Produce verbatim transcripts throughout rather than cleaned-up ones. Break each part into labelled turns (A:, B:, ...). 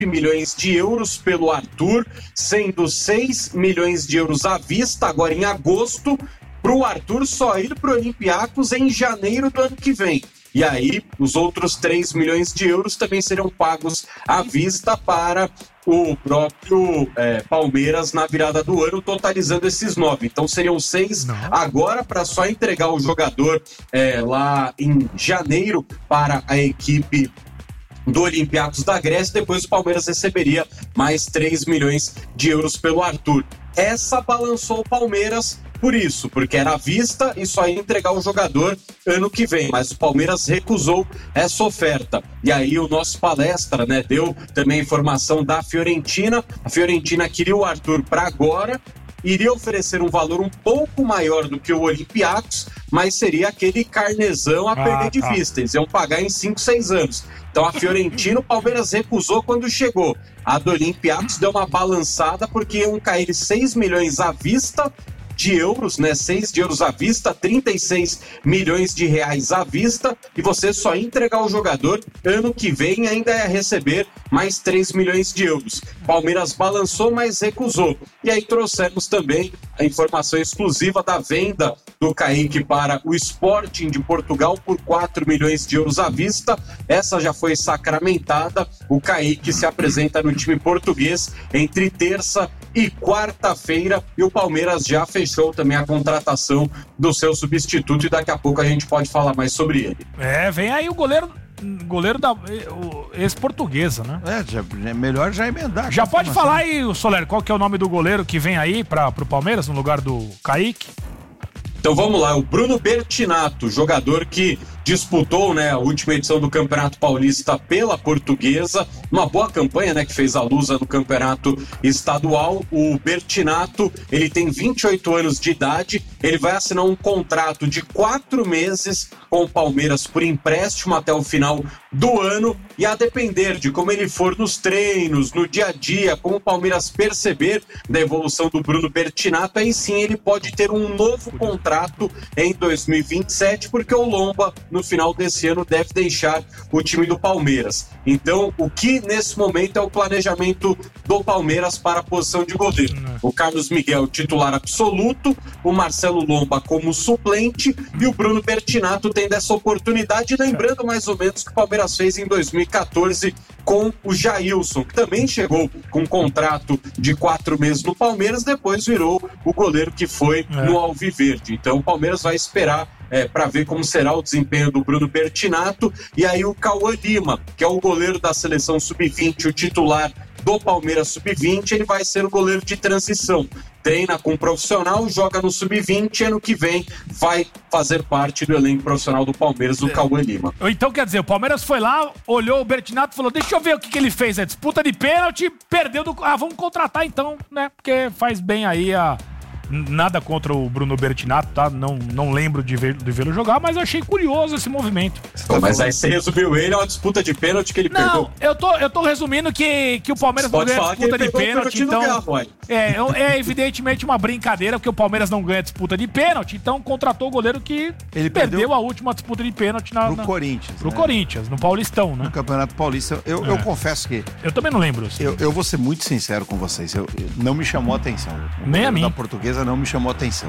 A: milhões de euros pelo Arthur, sendo seis milhões de euros à vista, agora em agosto, para o Arthur só ir para o Olympiacos em janeiro do ano que vem. E aí, os outros três milhões de euros também serão pagos à vista para o próprio é, Palmeiras na virada do ano, totalizando esses nove. Então seriam seis Não. agora para só entregar o jogador é, lá em janeiro para a equipe do Olympiacos da Grécia. Depois o Palmeiras receberia mais três milhões de euros pelo Arthur. Essa balançou o Palmeiras por isso, porque era à vista e só ia entregar o jogador ano que vem, mas o Palmeiras recusou essa oferta. E aí o nosso palestra, né, deu também a informação da Fiorentina. A Fiorentina queria o Arthur para agora, iria oferecer um valor um pouco maior do que o Olympiacos, mas seria aquele carnezão a perder ah, de tá. vista. Eles iam pagar em cinco, seis anos. Então a Fiorentina, o Palmeiras recusou quando chegou. A do Olympiacos deu uma balançada porque iam cair seis milhões à vista de euros, né? seis de euros à vista, trinta e seis milhões de reais à vista, e você só entregar o jogador ano que vem ainda é receber mais três milhões de euros. Palmeiras balançou, mas recusou. E aí trouxemos também a informação exclusiva da venda do Kaique para o Sporting de Portugal por quatro milhões de euros à vista. Essa já foi sacramentada. O Kaique se apresenta no time português entre terça e quarta-feira, e o Palmeiras já fechou também a contratação do seu substituto, e daqui a pouco a gente pode falar mais sobre ele.
B: É, vem aí o goleiro goleiro da ex-portuguesa, né?
C: É, já, é melhor já emendar.
B: Já pode falar aí, Soler, qual que é o nome do goleiro que vem aí para pro Palmeiras no lugar do Kaique?
A: Então vamos lá, o Bruno Bertinato, jogador que disputou, né, a última edição do Campeonato Paulista pela Portuguesa, uma boa campanha, né, que fez a Lusa no Campeonato Estadual. O Bertinato, ele tem vinte e oito anos de idade, ele vai assinar um contrato de quatro meses com o Palmeiras por empréstimo até o final do ano, e a depender de como ele for nos treinos, no dia a dia, como o Palmeiras perceber da evolução do Bruno Bertinato, aí sim ele pode ter um novo contrato em dois mil e vinte e sete, porque o Lomba no final desse ano deve deixar o time do Palmeiras. Então, o que nesse momento é o planejamento do Palmeiras para a posição de goleiro? O Carlos Miguel, titular absoluto, o Marcelo Lomba como suplente e o Bruno Bertinato tendo essa oportunidade, lembrando mais ou menos que o Palmeiras fez em dois mil e catorze com o Jailson, que também chegou com um contrato de quatro meses no Palmeiras, depois virou o goleiro que foi é. no Alviverde. Então o Palmeiras vai esperar É, para ver como será o desempenho do Bruno Bertinato. E aí o Cauã Lima, que é o goleiro da seleção sub vinte, o titular do Palmeiras sub vinte, ele vai ser o goleiro de transição. Treina com um profissional, joga no sub vinte, ano que vem vai fazer parte do elenco profissional do Palmeiras, o Cauã Lima.
B: Então, quer dizer, o Palmeiras foi lá, olhou o Bertinato e falou, deixa eu ver o que, que ele fez, a disputa de pênalti, perdeu do... Ah, vamos contratar então, né? Porque faz bem aí a... Nada contra o Bruno Bertinato, tá? Não, não lembro de, ver, de vê-lo jogar, mas eu achei curioso esse movimento.
A: Pô, mas aí você resumiu ele, é uma disputa de pênalti que ele
B: não,
A: perdeu.
B: Não, eu tô, eu tô resumindo que, que o Palmeiras não ganha disputa de pênalti, então... É, é evidentemente uma brincadeira, porque o Palmeiras não ganha disputa de pênalti, então contratou o goleiro que
C: ele
B: perdeu,
C: perdeu
B: a última disputa de pênalti na,
C: pro
B: na,
C: Corinthians.
B: Pro
C: né?
B: Corinthians, no Paulistão, né?
C: No Campeonato Paulista. Eu, é. eu confesso que...
B: Eu também não lembro. Assim.
C: Eu, eu vou ser muito sincero com vocês. Eu, eu, não me chamou a atenção. O
B: Nem a mim.
C: Da Portuguesa não me chamou a atenção.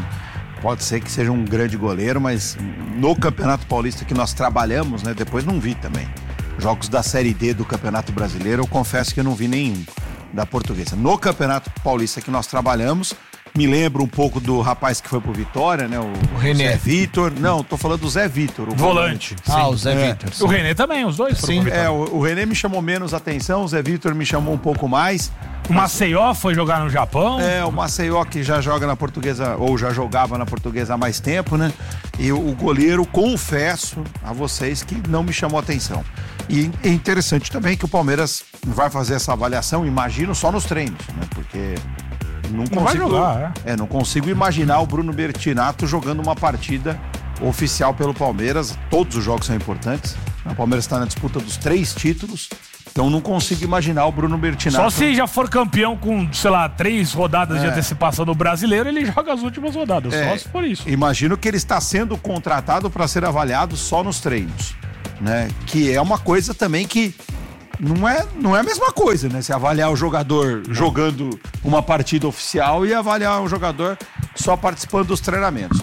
C: Pode ser que seja um grande goleiro, mas no Campeonato Paulista que nós trabalhamos, né, depois não vi também. Jogos da Série D do Campeonato Brasileiro, eu confesso que eu não vi nenhum da Portuguesa. No Campeonato Paulista que nós trabalhamos, me lembro um pouco do rapaz que foi pro Vitória, né? O,
D: o René.
C: Zé Vitor. Não, tô falando do Zé Vitor. O
B: volante.
C: volante.
D: Ah, o Zé
C: é.
D: Vitor.
B: O René também, os dois
C: sim, é, o, o René me chamou menos atenção, o Zé Vitor me chamou um pouco mais.
B: O Maceió foi jogar no Japão.
C: É, o Maceió que já joga na Portuguesa, ou já jogava na Portuguesa há mais tempo, né? E o, o goleiro, confesso a vocês que não me chamou atenção. E é interessante também que o Palmeiras vai fazer essa avaliação, imagino, só nos treinos, né? Porque não,
B: não
C: consigo,
B: vai jogar, é.
C: É, não consigo imaginar o Bruno Bertinato jogando uma partida oficial pelo Palmeiras. Todos os jogos são importantes. O Palmeiras está na disputa dos três títulos. Então não consigo imaginar o Bruno Bertinato.
B: Só se já for campeão com, sei lá, três rodadas
C: é.
B: de antecipação do Brasileiro, ele joga as últimas rodadas. É. Só se for isso.
C: Imagino que ele está sendo contratado para ser avaliado só nos treinos, né? Que é uma coisa também que não é, não é a mesma coisa, né? Você avaliar o jogador não. jogando uma partida oficial e avaliar o jogador só participando dos treinamentos.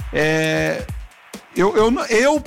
C: É, eu, eu, eu,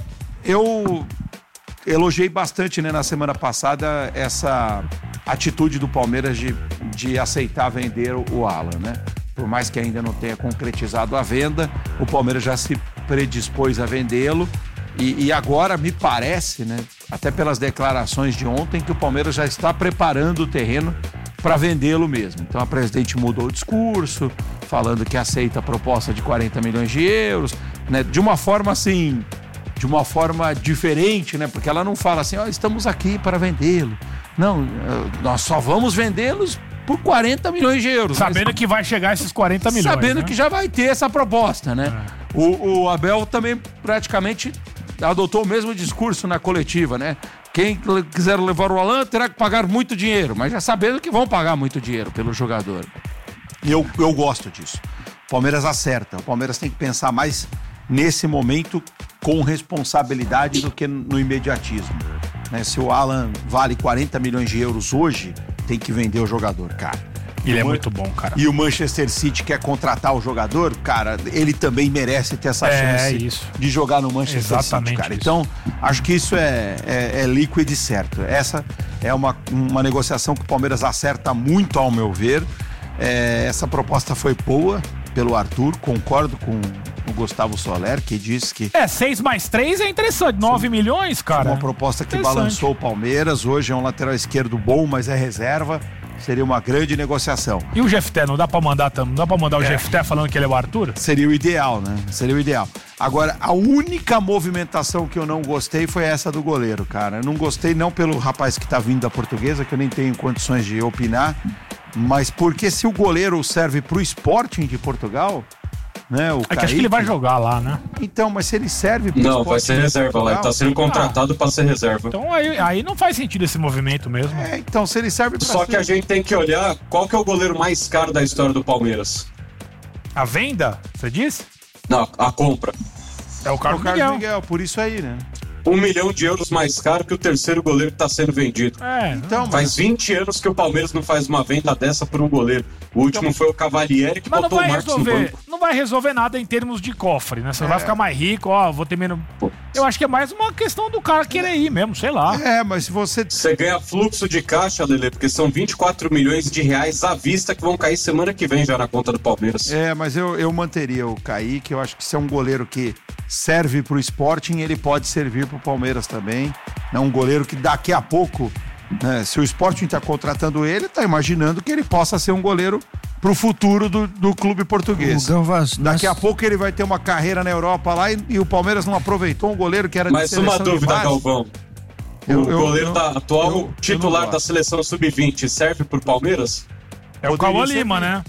C: eu elogiei bastante, né, na semana passada essa atitude do Palmeiras de, de aceitar vender o Alan, né? Por mais que ainda não tenha concretizado a venda, o Palmeiras já se predispôs a vendê-lo e, e agora me parece, né, até pelas declarações de ontem, que o Palmeiras já está preparando o terreno para vendê-lo mesmo. Então a presidente mudou o discurso, falando que aceita a proposta de quarenta milhões de euros, né, de uma forma assim, de uma forma diferente, né, porque ela não fala assim, ó, oh, estamos aqui para vendê-lo. Não, nós só vamos vendê-los por quarenta milhões de euros.
B: Sabendo
C: mas...
B: que vai chegar esses quarenta milhões.
C: Sabendo, né,
B: que
C: já vai ter essa proposta, né? É. O, o Abel também praticamente adotou o mesmo discurso na coletiva, né? Quem quiser levar o Alan terá que pagar muito dinheiro, mas já sabendo que vão pagar muito dinheiro pelo jogador. E eu, eu gosto disso. O Palmeiras acerta. O Palmeiras tem que pensar mais nesse momento com responsabilidade do que no imediatismo. Né? Se o Alan vale quarenta milhões de euros hoje, tem que vender o jogador, cara.
B: Ele é muito bom, cara.
C: E o Manchester City quer contratar o jogador, cara, ele também merece ter essa
B: é,
C: chance
B: isso.
C: de jogar no Manchester
B: Exatamente
C: City, cara.
B: Isso.
C: Então, acho que isso é, é, é líquido e certo. Essa é uma, uma negociação que o Palmeiras acerta muito, ao meu ver. É, essa proposta foi boa pelo Arthur, concordo com o Gustavo Soler, que disse que...
B: É, seis mais três é interessante, nove milhões, cara.
C: Uma proposta que balançou o Palmeiras, hoje é um lateral esquerdo bom, mas é reserva. Seria uma grande negociação.
B: E o Jefté, não dá pra mandar, não dá pra mandar o é. Jefté falando que ele é o Arthur?
C: Seria o ideal, né? Seria o ideal. Agora, a única movimentação que eu não gostei foi essa do goleiro, cara. Eu não gostei não pelo rapaz que tá vindo da Portuguesa, que eu nem tenho condições de opinar, mas porque se o goleiro serve pro Sporting de Portugal... Né, o
B: é que
C: Kaique...
B: acho que ele vai jogar lá, né?
C: Então, mas se ele serve pro
A: Não, vai ser reserva lá, ele tá sendo contratado ah, pra ser reserva.
B: Então aí, aí não faz sentido esse movimento mesmo.
C: É, então, se ele serve pra
A: Só
C: ser...
A: que a gente tem que olhar qual que é o goleiro mais caro da história do Palmeiras.
B: A venda, você disse?
A: Não, a compra.
B: É o Carlos,
C: é o Carlos
B: Miguel.
C: Miguel, por isso aí, né?
A: Um milhão de euros mais caro que o terceiro goleiro que tá sendo vendido.
B: É,
C: então,
A: faz
C: mas...
A: vinte anos que o Palmeiras não faz uma venda dessa por um goleiro. O último então... foi o Cavalieri que
B: mas
A: botou o Marcos
B: resolver,
A: no banco.
B: Não vai resolver nada em termos de cofre, né? Você
C: é.
B: vai ficar mais rico, ó, vou ter menos... Eu acho que é mais uma questão do cara querer ir mesmo, sei lá.
C: É, mas se você...
A: Você ganha fluxo de caixa, Lelê, porque são vinte e quatro milhões de reais à vista que vão cair semana que vem já na conta do Palmeiras.
C: É, mas eu, eu manteria o Kaique, eu acho que se é um goleiro que serve pro Sporting, ele pode servir pro Palmeiras também. É um goleiro que daqui a pouco, né, se o Sporting está contratando ele, está imaginando que ele possa ser um goleiro para o futuro do, do clube português.
D: Galvaz,
C: daqui
D: nós...
C: a pouco ele vai ter uma carreira na Europa lá e, e o Palmeiras não aproveitou um goleiro que era de
A: Mas uma dúvida, Galvão. O
C: eu, eu,
A: goleiro
C: eu,
A: da atual
C: eu,
A: titular
C: eu
A: da seleção sub vinte serve pro Palmeiras?
B: É o Cauã Lima, né?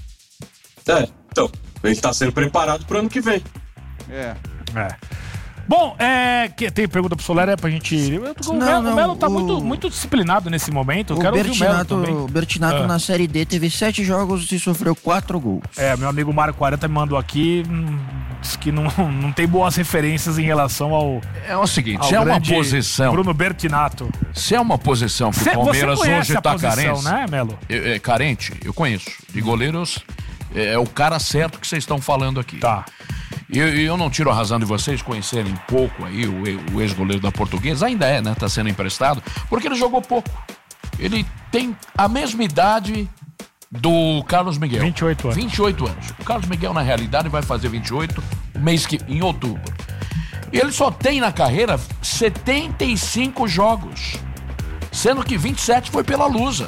A: É, então, ele tá sendo preparado pro ano que vem.
C: É.
B: É. Bom, é, que, tem pergunta pro Soler, é pra gente... O, não, Melo, não, o Melo tá o... muito, muito disciplinado nesse momento. Eu
D: o
B: quero
D: Bertinato,
B: ouvir o Melo
D: o Bertinato ah. na Série D teve sete jogos e sofreu quatro gols.
B: É, meu amigo Mário quarenta me mandou aqui, hum, diz que não, não tem boas referências em relação ao...
E: É o seguinte, se é uma posição...
B: Bruno Bertinato.
E: Se é uma posição que o Palmeiras hoje tá carente...
B: né, Melo?
E: É, é, carente, eu conheço. De goleiros, é, é o cara certo que vocês estão falando aqui.
B: Tá.
E: E eu, eu não tiro a razão de vocês conhecerem pouco aí o, o ex-goleiro da Portuguesa, ainda é, né? Tá sendo emprestado, porque ele jogou pouco. Ele tem a mesma idade do Carlos Miguel.
B: vinte e oito anos.
E: vinte e oito anos. O Carlos Miguel, na realidade, vai fazer vinte e oito mês que, em outubro. E ele só tem na carreira setenta e cinco jogos, sendo que vinte e sete foi pela Lusa.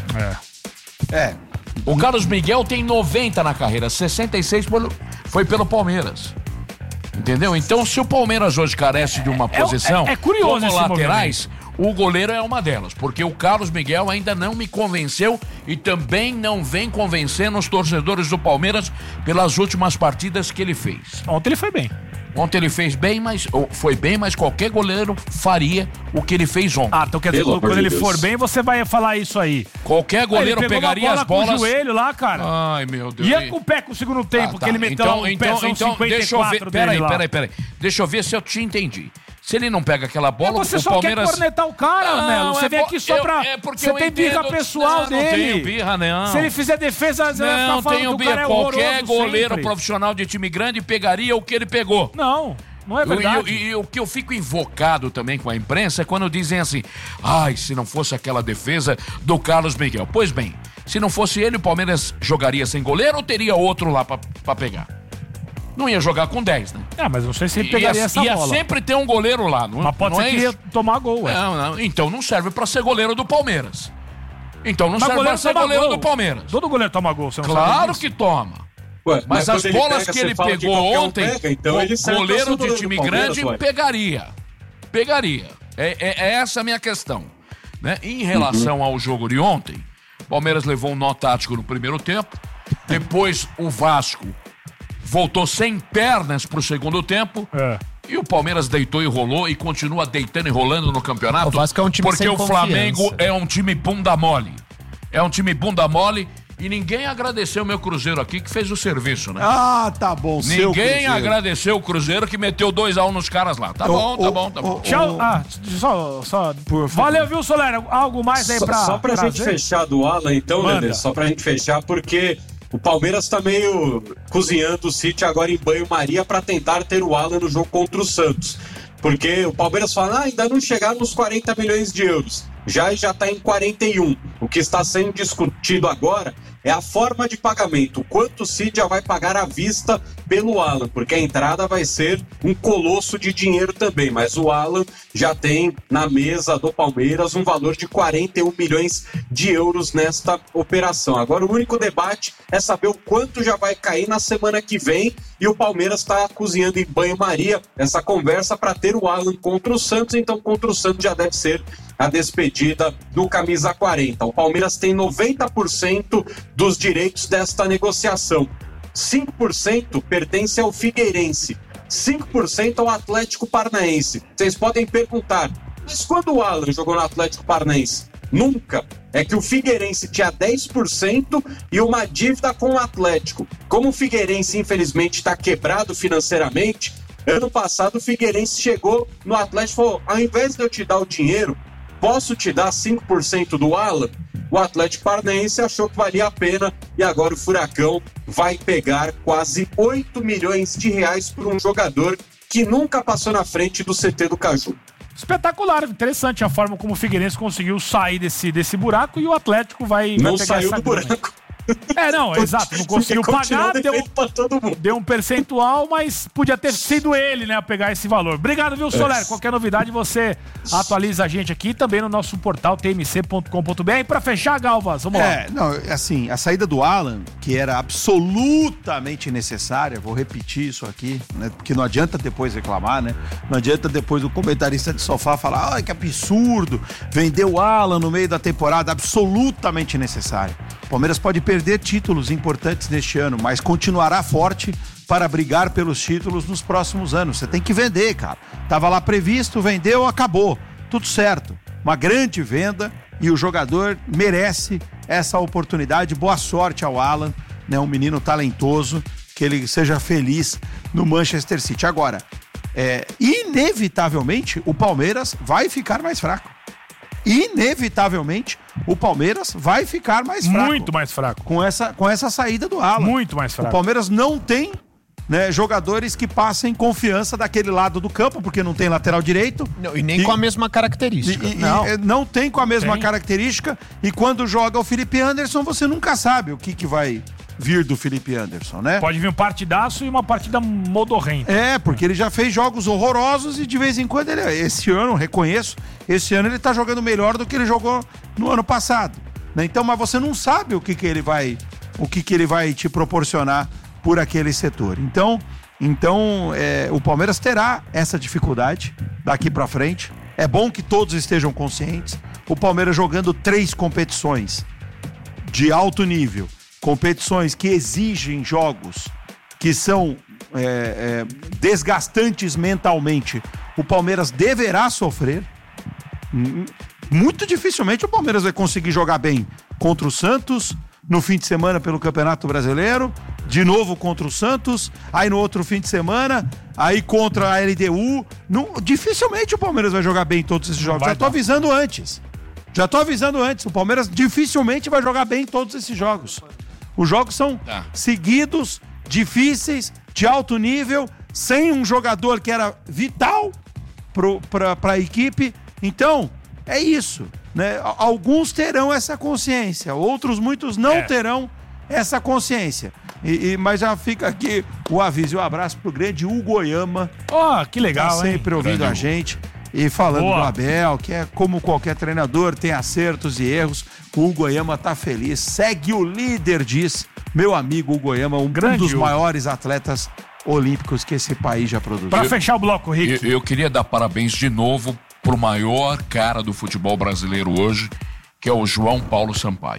C: É. É.
E: O Carlos Miguel tem noventa na carreira, sessenta e seis foi pelo Palmeiras. Entendeu? Então, se o Palmeiras hoje carece de uma
B: é,
E: posição
B: é, é curioso
E: como
B: esse
E: laterais,
B: movimento.
E: O goleiro é uma delas, porque o Carlos Miguel ainda não me convenceu e também não vem convencendo os torcedores do Palmeiras pelas últimas partidas que ele fez.
B: Ontem ele foi bem.
E: Ontem ele fez bem, mas foi bem, mas qualquer goleiro faria o que ele fez ontem.
B: Ah, então quer dizer, Pelo quando ele Deus. for bem, você vai falar isso aí.
E: Qualquer goleiro
B: ele
E: pegaria
B: bola
E: as bolas.
B: Com o joelho lá, cara.
E: Ai, meu Deus.
B: Ia com o pé com o segundo tempo, ah, tá. que ele meteu
E: então,
B: um
E: então,
B: pezão
E: então,
B: cinquenta e quatro
E: deixa eu ver. Peraí,
B: lá.
E: peraí, peraí. Deixa eu ver se eu te entendi. Se ele não pega aquela bola,
B: é você
E: o
B: só
E: Palmeiras...
B: quer cornetar o cara,
E: Não,
B: Melo. Você
E: é
B: vem
E: bo-
B: aqui só
E: eu-
B: pra...
E: é porque
B: você
E: eu
B: tem birra
E: entendo-
B: pessoal
E: não,
B: dele.
E: Não tenho birra, não.
B: Se ele fizer defesa, você vai
E: Não,
B: ficar falando
E: tenho
B: que o cara
E: birra.
B: é
E: Qualquer
B: horroroso
E: goleiro
B: sempre.
E: profissional de time grande pegaria o que ele pegou.
B: Não, não é verdade.
E: E, e- e o que eu fico invocado também com a imprensa é quando dizem assim, ai, se não fosse aquela defesa do Carlos Miguel. Pois bem, se não fosse ele, o Palmeiras jogaria sem goleiro ou teria outro lá pra, pra pegar? Não ia jogar com dez, né?
B: É, mas não sei se ele pegaria
E: ia,
B: essa
E: ia
B: bola.
E: sempre ter um goleiro lá, não,
B: Mas pode
E: não
B: ser
E: é
B: que
E: isso?
B: ia tomar gol, ué.
E: Não, não, então não serve pra ser goleiro do Palmeiras. Então não
B: Mas
E: serve pra
B: goleiro
E: ser
B: toma
E: goleiro
B: gol.
E: do Palmeiras.
B: Todo goleiro toma gol, você não sabe
E: Claro
B: disso?
E: que toma.
A: Ué,
E: Mas as
A: quando ele
E: bolas
A: pega,
E: que
A: você
E: ele
A: fala que
E: pegou
A: qualquer um
E: ontem,
A: pega, então ele
E: o
A: serve pra ser
E: goleiro de
A: goleiro
E: time
A: do Palmeiras,
E: grande
A: ué.
E: pegaria. Pegaria. É, é- é essa a minha questão. Né? Em relação ao jogo de ontem, o Palmeiras levou um nó tático no primeiro tempo. Depois o Vasco voltou sem pernas pro segundo tempo.
B: É.
E: E o Palmeiras deitou e rolou e continua deitando e rolando no campeonato.
F: O Vasco é um time
E: porque
F: sem
E: o
F: confiança.
E: Flamengo é um time bunda mole. É um time bunda mole e ninguém agradeceu o meu Cruzeiro aqui que fez o serviço, né?
C: Ah, tá bom, seu
E: Ninguém
C: Cruzeiro.
E: agradeceu o Cruzeiro que meteu dois a um nos caras lá. Tá
C: Ô,
E: bom, tá
C: ô,
E: bom, tá bom.
C: ô,
B: Tchau.
C: ô,
B: Ah, só... só...
C: Por favor.
B: Valeu, viu, Solera? Algo mais aí
A: Só,
B: pra
A: só pra
B: trazer?
A: gente fechar do Alan, então,
B: Manda.
A: Lelê, só pra gente fechar, porque o Palmeiras tá meio cozinhando o City agora em banho-maria pra tentar ter o Alan no jogo contra o Santos. Porque o Palmeiras fala, ah, ainda não chegaram nos quarenta milhões de euros. Já já tá em quarenta e um. O que está sendo discutido agora é a forma de pagamento. Quanto o City já vai pagar à vista pelo Alan, porque a entrada vai ser um colosso de dinheiro também. Mas o Alan já tem na mesa do Palmeiras um valor de quarenta e um milhões de euros nesta operação. Agora o único debate é saber o quanto já vai cair na semana que vem, e o Palmeiras está cozinhando em banho-maria essa conversa para ter o Alan contra o Santos. Então contra o Santos já deve ser a despedida do camisa quarenta. O Palmeiras tem noventa por cento dos direitos desta negociação. cinco por cento pertence ao Figueirense, cinco por cento ao Atlético Paranaense. Vocês podem perguntar, mas quando o Alan jogou no Atlético Paranaense? Nunca. É que o Figueirense tinha dez por cento e uma dívida com o Atlético. Como o Figueirense, infelizmente, está quebrado financeiramente, ano passado o Figueirense chegou no Atlético e falou, ao invés de eu te dar o dinheiro, posso te dar cinco por cento do Alan? O Atlético Paranaense achou que valia a pena e agora o Furacão vai pegar quase oito milhões de reais por um jogador que nunca passou na frente do C T do Caju.
B: Espetacular, interessante a forma como o Figueirense conseguiu sair desse, desse buraco e o Atlético vai, vai
A: Não
B: pegar
A: saiu
B: essa
A: do
B: grana.
A: buraco.
B: É, não, exato, não conseguiu
A: Porque continua
B: pagar, deu,
A: devendo pra todo mundo.
B: deu um percentual, mas podia ter sido ele, né, a pegar esse valor. Obrigado, viu, Soler?
A: É.
B: Qualquer novidade você atualiza a gente aqui também no nosso portal t m c ponto com ponto b r. E pra fechar, Galvas, vamos lá.
C: É, não, assim, a saída do Alan, que era absolutamente necessária, vou repetir isso aqui, né? Porque não adianta depois reclamar, né? Não adianta depois o comentarista de sofá falar, ai, que absurdo, vendeu o Alan no meio da temporada, absolutamente necessária. O Palmeiras pode perder títulos importantes neste ano, mas continuará forte para brigar pelos títulos nos próximos anos. Você tem que vender, cara. Tava lá previsto, vendeu, acabou. Tudo certo. Uma grande venda e o jogador merece essa oportunidade. Boa sorte ao Alan, né? Um menino talentoso, que ele seja feliz no Manchester City. Agora, é, inevitavelmente, o Palmeiras vai ficar mais fraco. Inevitavelmente, o Palmeiras vai ficar mais fraco.
B: Muito mais fraco.
C: Com essa, com essa saída do Alan.
B: Muito mais fraco.
C: O Palmeiras não tem, né, jogadores que passem confiança daquele lado do campo, porque não tem lateral direito.
F: Não, e nem
C: E-
F: com a mesma
C: E,
F: característica.
C: e-
B: Não.
C: e, não tem com a mesma
B: Tem.
C: característica. E quando joga o Felipe Anderson, você nunca sabe o que, que vai vir do Felipe Anderson, né?
B: Pode vir um partidaço e uma partida modorrenta.
C: É, porque ele já fez jogos horrorosos e de vez em quando ele, esse ano, reconheço, esse ano ele tá jogando melhor do que ele jogou no ano passado, né? Então, mas você não sabe o que que ele vai, o que que ele vai te proporcionar por aquele setor. Então, então é, o Palmeiras terá essa dificuldade daqui pra frente. É bom que todos estejam conscientes. O Palmeiras jogando três competições de alto nível, competições que exigem jogos que são é, é, desgastantes mentalmente, o Palmeiras deverá sofrer. Hum, Muito dificilmente o Palmeiras vai conseguir jogar bem contra o Santos no fim de semana pelo Campeonato Brasileiro, de novo contra o Santos, aí no outro fim de semana, aí contra a L D U. Não, dificilmente o Palmeiras vai jogar bem em todos esses jogos. Já tô avisando antes. Já tô avisando antes. O Palmeiras dificilmente vai jogar bem em todos esses jogos. Os jogos são
E: Tá.
C: seguidos, difíceis, de alto nível, sem um jogador que era vital para a equipe. Então, é isso, né? Alguns terão essa consciência, outros, muitos não
B: É.
C: terão essa consciência. E, e- mas já fica aqui o aviso e o abraço pro grande Hugo Oyama,
B: Ó, que legal,
C: tá
B: hein?
C: sempre ouvindo
E: Grande
C: a gente e falando
B: Boa.
C: do Abel, que é como qualquer treinador, tem acertos e erros. O Hugo Oyama tá feliz, segue o líder, diz meu amigo Hugo Oyama, um, um
B: Grande
C: dos
B: Hugo.
C: maiores atletas olímpicos que esse país já produziu.
B: Pra fechar o bloco, Rick.
E: Eu, eu queria dar parabéns de novo pro maior cara do futebol brasileiro hoje, que é o João Paulo Sampaio,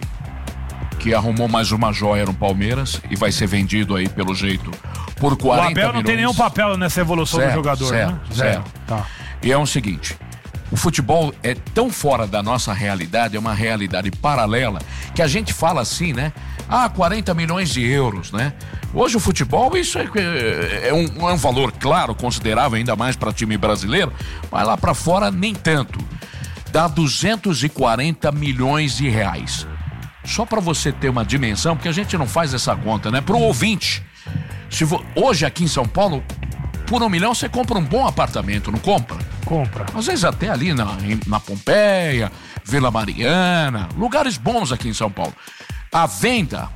E: que arrumou mais uma joia no Palmeiras e vai ser vendido aí, pelo jeito, por
B: O
E: quarenta
B: Abel não
E: milhões.
B: tem nenhum papel nessa evolução
E: Zero,
B: do jogador,
E: zero,
B: né?
E: zero.
B: Tá.
E: E é o seguinte, o futebol é tão fora da nossa realidade, é uma realidade paralela, que a gente fala assim, né? Ah, quarenta milhões de euros, né? Hoje o futebol, isso é, é, um, é um valor, claro, considerável, ainda mais para time brasileiro, mas lá para fora nem tanto. Dá duzentos e quarenta milhões de reais. Só para você ter uma dimensão, porque a gente não faz essa conta, né? Pro ouvinte, se vo... hoje aqui em São Paulo, por um milhão você compra um bom apartamento, não compra?
B: Compra.
E: Às vezes até ali na, em- na Pompeia, Vila Mariana, lugares bons aqui em São Paulo. A venda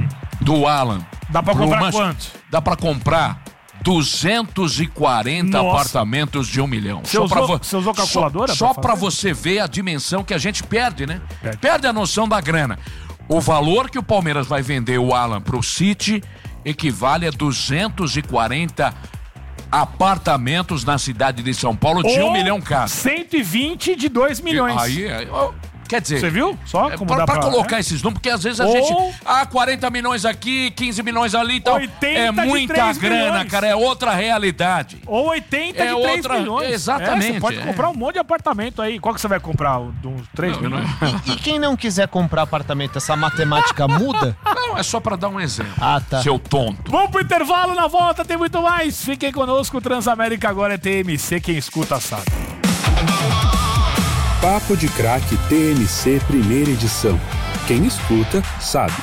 E: do Alan...
B: Dá pra
E: pro
B: comprar
E: Manchester-
B: quanto?
E: Dá pra comprar duzentos e quarenta
B: Nossa.
E: apartamentos de um milhão.
B: Você usou- você usou calculadora
E: Só, só
B: pra
E: pra
B: fazer?
E: você ver a dimensão que a gente perde, né?
B: Perde.
E: Perde a noção da grana. O valor que o Palmeiras vai vender o Alan pro City equivale a duzentos e quarenta apartamentos na cidade de São Paulo de um
B: Ou
E: milhão cada.
B: cento e vinte de dois milhões.
E: Aí, aí, ó, quer dizer...
B: Você viu? Só
E: É,
B: como
E: pra,
B: dá
E: pra
B: pra...
E: colocar
B: né?
E: esses números, porque às vezes a
B: Ou-
E: gente... Ah, quarenta milhões aqui, quinze milhões ali e tal.
B: oitenta
E: É
B: de
E: muita
B: três
E: grana,
B: milhões.
E: cara, é outra realidade.
B: Ou oitenta
E: É
B: de três
E: outra-
B: milhões.
E: exatamente,
B: É, você pode
E: é.
B: comprar um monte de apartamento aí. Qual que você vai comprar? De uns três
E: Não,
B: milhões?
F: E quem não quiser comprar apartamento, essa matemática muda?
E: Não, é só pra dar um exemplo.
F: Ah, tá.
E: Seu tonto.
B: Vamos pro intervalo, na volta tem muito mais. Fiquem conosco, Transamérica agora é T M C, quem escuta sabe.
G: Papo de Craque T M C Primeira Edição. Quem escuta, sabe.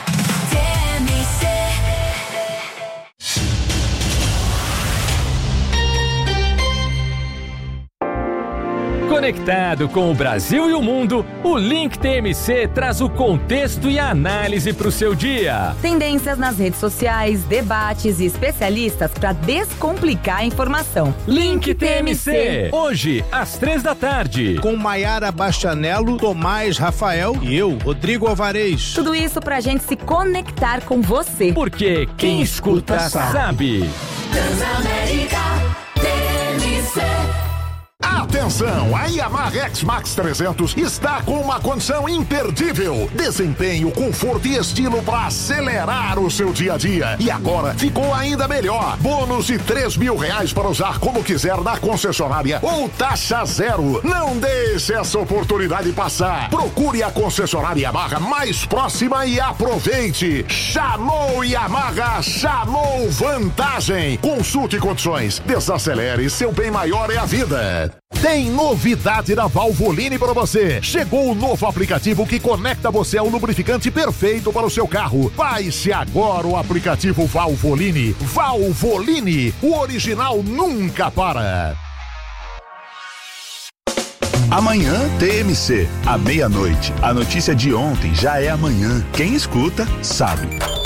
H: Conectado com o Brasil e o mundo, o Link T M C traz o contexto e a análise para o seu dia.
I: Tendências nas redes sociais, debates e especialistas para descomplicar a informação.
H: Link T M C, hoje, às três da tarde.
J: Com Maiara Bastianello, Tomás Rafael e eu, Rodrigo Alvarez.
I: Tudo isso pra gente se conectar com você.
H: Porque quem escuta sabe.
I: Transamérica T M C.
K: Atenção, a Yamaha X-Max trezentos está com uma condição imperdível. Desempenho, conforto e estilo para acelerar o seu dia a dia. E agora ficou ainda melhor. Bônus de três mil reais para usar como quiser na concessionária ou taxa zero. Não deixe essa oportunidade passar. Procure a concessionária Yamaha mais próxima e aproveite. Chamou Yamaha, chamou vantagem. Consulte condições. Desacelere, seu bem maior é a vida. Tem novidade da Valvoline para você. Chegou o novo aplicativo que conecta você ao lubrificante perfeito para o seu carro. Baixe agora o aplicativo Valvoline. Valvoline, o original nunca para.
L: Amanhã T M C, à meia-noite. A notícia de ontem já é amanhã. Quem escuta, sabe.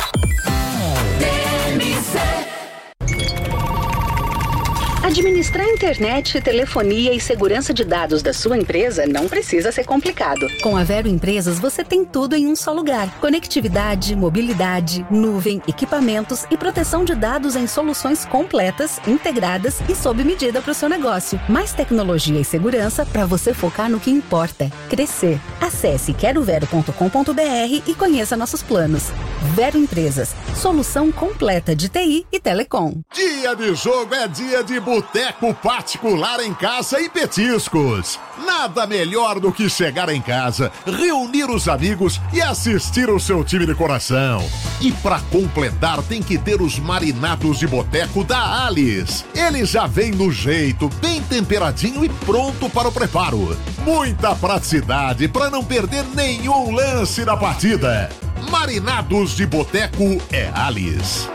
M: Administrar internet, telefonia e segurança de dados da sua empresa não precisa ser complicado.
N: Com a Vero Empresas, você tem tudo em um só lugar. Conectividade, mobilidade, nuvem, equipamentos e proteção de dados em soluções completas, integradas e sob medida para o seu negócio. Mais tecnologia e segurança para você focar no que importa: crescer. Acesse quero vero ponto com ponto br e conheça nossos planos. Vero Empresas, solução completa de T I e telecom.
K: Dia de jogo é dia de boteco particular em casa e petiscos. Nada melhor do que chegar em casa, reunir os amigos e assistir o seu time de coração. E pra completar tem que ter os marinados de boteco da Alice. Ele já vem no jeito, bem temperadinho e pronto para o preparo. Muita praticidade para não perder nenhum lance da partida. Marinados de boteco é Alice.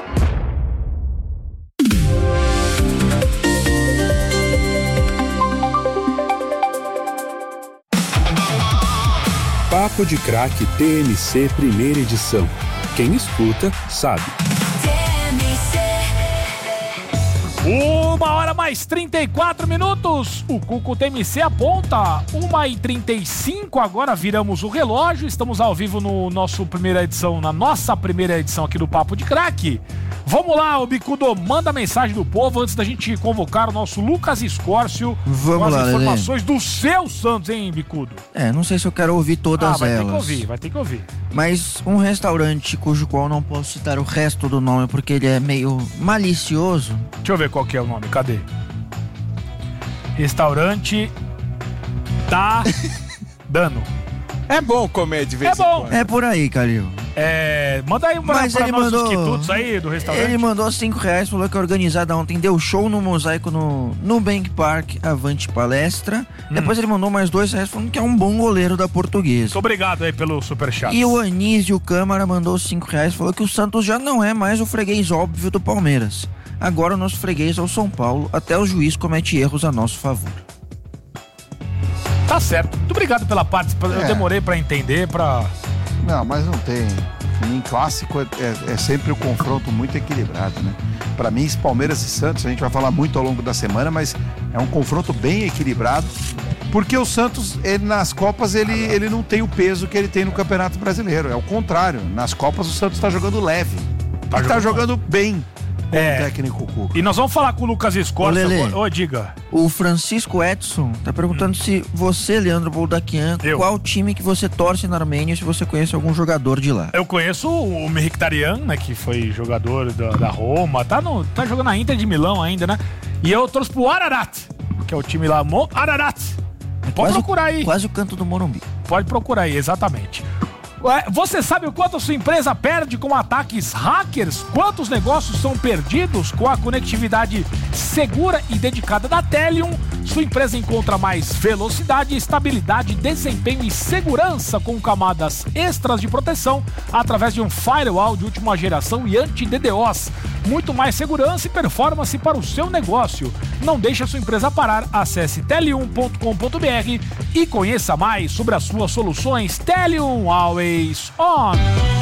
G: Papo de Craque T M C primeira edição. Quem escuta, sabe.
B: Uma hora mais trinta e quatro minutos. O Cuco T M C aponta. Uma e trinta e cinco. Agora viramos o relógio. Estamos ao vivo no nosso primeira edição, na nossa primeira edição aqui do Papo de Craque. Vamos lá, ô Bicudo, manda a mensagem do povo antes da gente convocar o nosso Lucas Escórcio.
D: Vamos
B: com as
D: lá,
B: informações
D: Lelê.
B: do seu Santos, hein, Bicudo?
D: É, não sei se eu quero ouvir todas
B: ah, vai
D: elas.
B: Vai ter que ouvir, vai ter que ouvir.
D: Mas um restaurante cujo qual não posso citar o resto do nome porque ele é meio malicioso.
B: Deixa eu ver qual que é o nome, cadê? Restaurante tá dando.
O: É bom comer de vez
B: é
O: em
B: bom.
O: quando.
D: É por aí, Calil.
B: É, manda aí pra,
D: Mas
B: pra
D: ele
B: nós
D: mandou,
B: os quitutes aí do restaurante.
D: Ele mandou cinco reais, falou que a organizada ontem deu show no Mosaico no, no Bank Park Avante Palestra. Hum. Depois ele mandou mais dois reais falando que é um bom goleiro da Portuguesa.
B: Muito obrigado aí pelo superchat.
D: E o Anísio Câmara mandou cinco reais, falou que o Santos já não é mais o freguês óbvio do Palmeiras. Agora o nosso freguês é o São Paulo, até o juiz comete erros a nosso favor.
B: Tá certo. Muito obrigado pela participação. É. Eu demorei pra entender, pra...
C: Não, mas não tem. Em clássico é, é, é sempre um confronto muito equilibrado, né? Pra mim, esse Palmeiras e Santos, a gente vai falar muito ao longo da semana, mas é um confronto bem equilibrado, porque o Santos, ele, nas Copas, ele, ele não tem o peso que ele tem no Campeonato Brasileiro. É o contrário. Nas Copas, o Santos tá jogando leve. Tá, tá jogando bem.
B: É.
C: O técnico Cuca.
B: E nós vamos falar com o Lucas Escórcio. Ô, oh, diga.
D: O Francisco Edson tá perguntando hum. se você, Leandro Boldaquian,
B: Eu.
D: qual time que você torce na Armênia, se você conhece algum jogador de lá.
B: Eu conheço o Mkhitaryan, né, que foi jogador da, da Roma, tá, no, tá jogando na Inter de Milão ainda, né? E eu torço pro Ararat, que é o time lá, Mo Ararat. Pode
D: quase,
B: procurar aí.
D: Quase o canto do Morumbi.
B: Pode procurar aí, exatamente. Você sabe o quanto a sua empresa perde com ataques hackers? Quantos negócios são perdidos com a conectividade segura e dedicada da Telium? Sua empresa encontra mais velocidade, estabilidade, desempenho e segurança com camadas extras de proteção através de um firewall de última geração e anti-D DoS. Muito mais segurança e performance para o seu negócio. Não deixe a sua empresa parar. Acesse telium ponto com ponto br e conheça mais sobre as suas soluções. Telium Always On.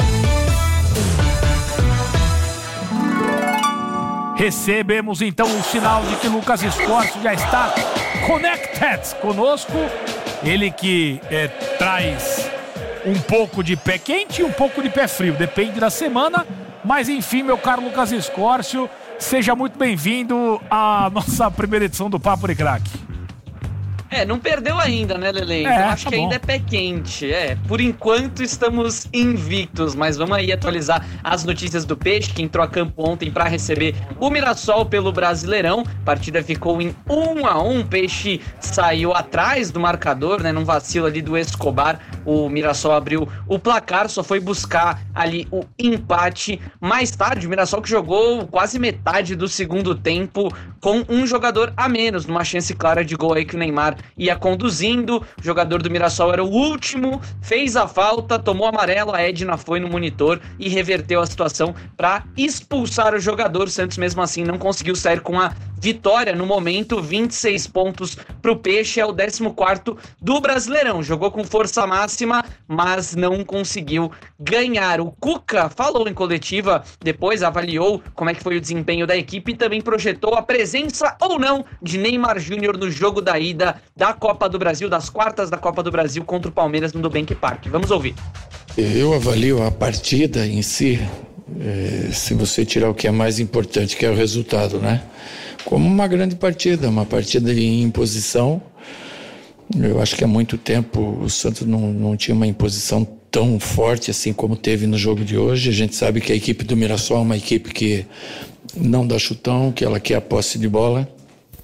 B: Recebemos então o sinal de que Lucas Escórcio já está connected conosco. Ele que é, traz um pouco de pé quente e um pouco de pé frio, depende da semana. Mas enfim, meu caro Lucas Escórcio, seja muito bem-vindo à nossa primeira edição do Papo de Craque.
P: É, não perdeu ainda, né, Lele? Então
B: é,
P: acho
B: tá
P: que
B: bom.
P: ainda é pé quente. É, por enquanto estamos invictos, mas vamos aí atualizar as notícias do Peixe, que entrou a campo ontem para receber o Mirassol pelo Brasileirão. A partida ficou em um a um, o Peixe saiu atrás do marcador, né, num vacilo ali do Escobar. O Mirassol abriu o placar, só foi buscar ali o empate. Mais tarde, o Mirassol que jogou quase metade do segundo tempo com um jogador a menos, numa chance clara de gol aí que o Neymar ia conduzindo. O jogador do Mirassol era o último, fez a falta, tomou amarelo, a Edna foi no monitor e reverteu a situação para expulsar o jogador. O Santos mesmo assim não conseguiu sair com a vitória no momento. Vinte e seis pontos para o Peixe, é o décimo quarto do Brasileirão. Jogou com força máxima, mas não conseguiu ganhar. O Cuca falou em coletiva, depois avaliou como é que foi o desempenho da equipe e também projetou a presença ou não de Neymar Júnior no jogo da ida da Copa do Brasil, das quartas da Copa do Brasil contra o Palmeiras no Nubank Park. Vamos ouvir.
Q: Eu avalio a partida em si, é, se você tirar o que é mais importante, que é o resultado, né? Como uma grande partida, uma partida em imposição. Eu acho que há muito tempo o Santos não, não tinha uma imposição tão forte assim como teve no jogo de hoje. A gente sabe que a equipe do Mirassol é uma equipe que não dá chutão, que ela quer a posse de bola.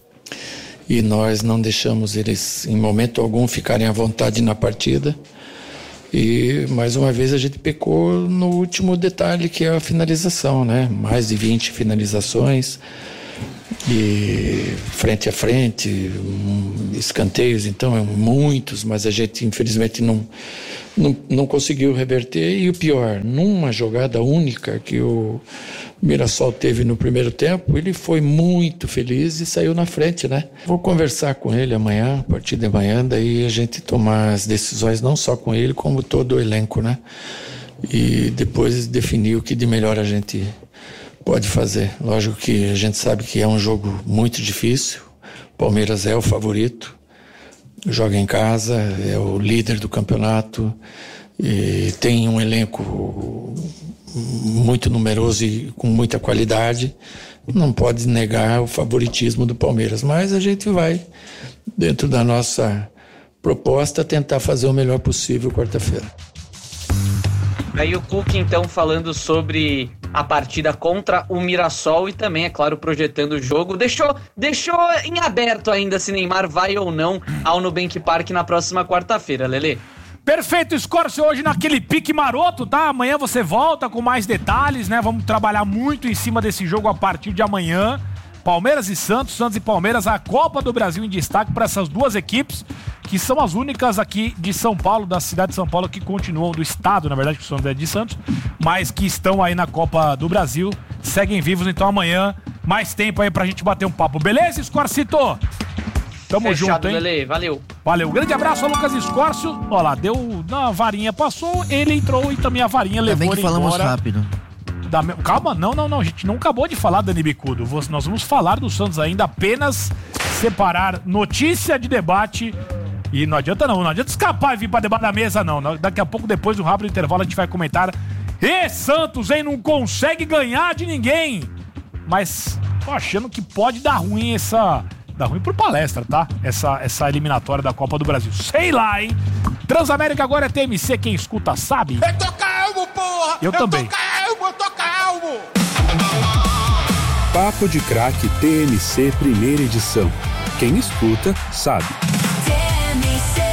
Q: e nós não deixamos eles em momento algum ficarem à vontade na partida. E mais uma vez a gente pecou no último detalhe, que é a finalização, né? Mais de vinte finalizações e frente a frente, escanteios, então, muitos, mas a gente infelizmente não, não, não conseguiu reverter. E o pior, numa jogada única que o Mirassol teve no primeiro tempo, ele foi muito feliz e saiu na frente, né? Vou conversar com ele amanhã, a partir de amanhã, daí a gente tomar as decisões, não só com ele, como todo o elenco, né? E depois definir o que de melhor a gente pode fazer. Lógico que a gente sabe que é um jogo muito difícil. Palmeiras é o favorito, joga em casa, é o líder do campeonato e tem um elenco muito numeroso e com muita qualidade. Não pode negar o favoritismo do Palmeiras, mas a gente vai, dentro da nossa proposta, tentar fazer o melhor possível quarta-feira.
P: Aí o Cuca, então, falando sobre a partida contra o Mirassol e também, é claro, projetando o jogo. Deixou, deixou em aberto ainda se Neymar vai ou não ao Nubank Park na próxima quarta-feira, Lelê.
B: Perfeito, Scorcio, hoje naquele pique maroto, tá? Amanhã você volta com mais detalhes, né? Vamos trabalhar muito em cima desse jogo a partir de amanhã. Palmeiras e Santos, Santos e Palmeiras, a Copa do Brasil em destaque para essas duas equipes, que são as únicas aqui de São Paulo, da cidade de São Paulo, que continuam, do estado, na verdade, que são de Santos, mas que estão aí na Copa do Brasil, seguem vivos. Então amanhã, mais tempo aí pra gente bater um papo. Beleza, Scorcito? Tamo
P: Fechado,
B: junto, hein?
P: Lelê, valeu.
B: Valeu, grande abraço ao Lucas Scorcio. Ó lá, deu, a varinha passou, ele entrou e também a varinha levou
D: Também que
B: ele
D: falamos
B: embora.
D: rápido.
B: Da... Calma, não, não, não, a gente não acabou de falar, Dani Bicudo. Nós vamos falar do Santos ainda, apenas separar notícia de debate. E não adianta não, não adianta escapar e vir pra debaixo da mesa, não. Daqui a pouco, depois do rápido intervalo, a gente vai comentar. E Santos, hein, não consegue ganhar de ninguém. Mas tô achando que pode dar ruim essa... Dá ruim por palestra, tá? Essa, essa eliminatória da Copa do Brasil. Sei lá, hein? Transamérica agora é T M C, quem escuta sabe.
R: Eu tô calmo, porra!
B: Eu, eu também.
R: Eu tô calmo, eu tô calmo!
G: Papo de Craque T M C primeira edição. Quem escuta sabe.
R: T M C.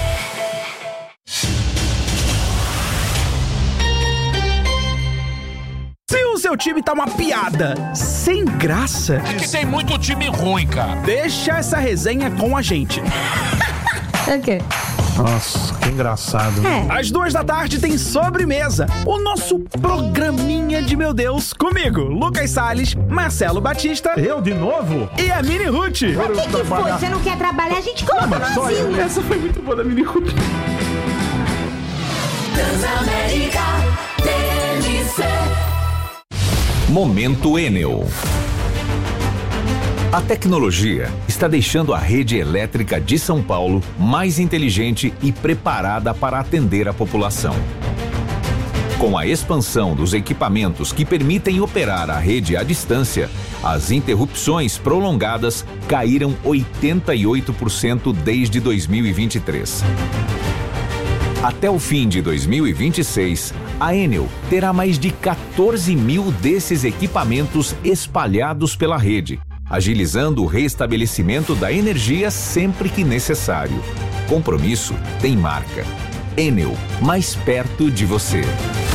S: Se o seu time tá uma piada sem graça...
E: É que tem muito time ruim, cara.
S: Deixa essa resenha com a gente.
T: É o quê?
S: Nossa, que engraçado. É. Às duas da tarde tem Sobremesa, o nosso programinha de meu Deus, comigo, Lucas Salles, Marcelo Batista. Eu de novo? E a Mini Ruth.
T: O que, que foi? Você não quer trabalhar? A gente coloca no asilo.
S: Essa foi muito boa da Mini Ruth.
R: Transamérica T M C.
U: Momento Enel. A tecnologia está deixando a rede elétrica de São Paulo mais inteligente e preparada para atender a população. Com a expansão dos equipamentos que permitem operar a rede à distância, as interrupções prolongadas caíram oitenta e oito por cento desde dois mil e vinte e três. Até o fim de dois mil e vinte e seis, a Enel terá mais de quatorze mil desses equipamentos espalhados pela rede, agilizando o restabelecimento da energia sempre que necessário. Compromisso tem marca. Enel, mais perto de você.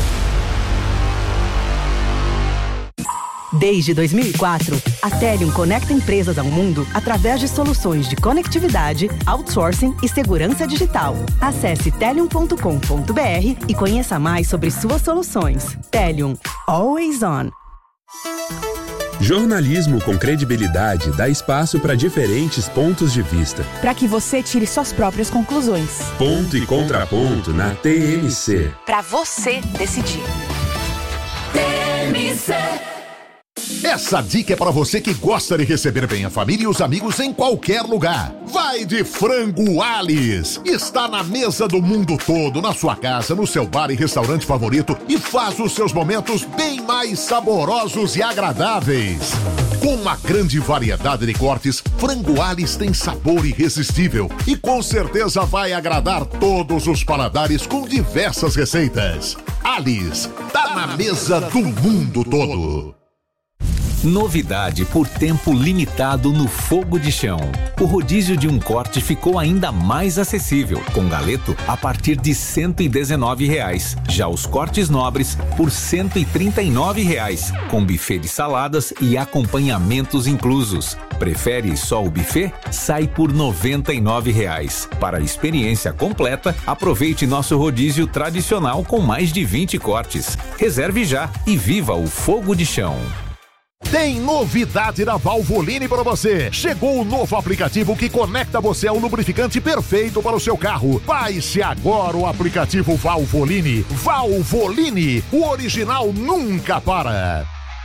V: Desde dois mil e quatro, a Telium conecta empresas ao mundo através de soluções de conectividade, outsourcing e segurança digital. Acesse telium ponto com ponto b r e conheça mais sobre suas soluções. Telium, always on.
G: Jornalismo com credibilidade dá espaço para diferentes pontos de vista.
W: Para que você tire suas próprias conclusões.
G: Ponto e contraponto na T M C.
W: Para você decidir.
R: T M C.
K: Essa dica é para você que gosta de receber bem a família e os amigos em qualquer lugar. Vai de Frango Alice. Está na mesa do mundo todo, na sua casa, no seu bar e restaurante favorito e faz os seus momentos bem mais saborosos e agradáveis. Com uma grande variedade de cortes, Frango Alice tem sabor irresistível e com certeza vai agradar todos os paladares com diversas receitas. Alice, tá na mesa do mundo todo.
U: Novidade por tempo limitado no Fogo de Chão. O rodízio de um corte ficou ainda mais acessível, com galeto a partir de cento e dezenove reais. Já os cortes nobres por cento e trinta e nove reais, com buffet de saladas e acompanhamentos inclusos. Prefere só o buffet? Sai por noventa e nove reais. Para a experiência completa, aproveite nosso rodízio tradicional com mais de vinte cortes. Reserve já e viva o Fogo de Chão.
K: Tem novidade da Valvoline para você. Chegou o novo aplicativo que conecta você ao lubrificante perfeito para o seu carro. Baixe agora o aplicativo Valvoline. Valvoline, o original nunca para.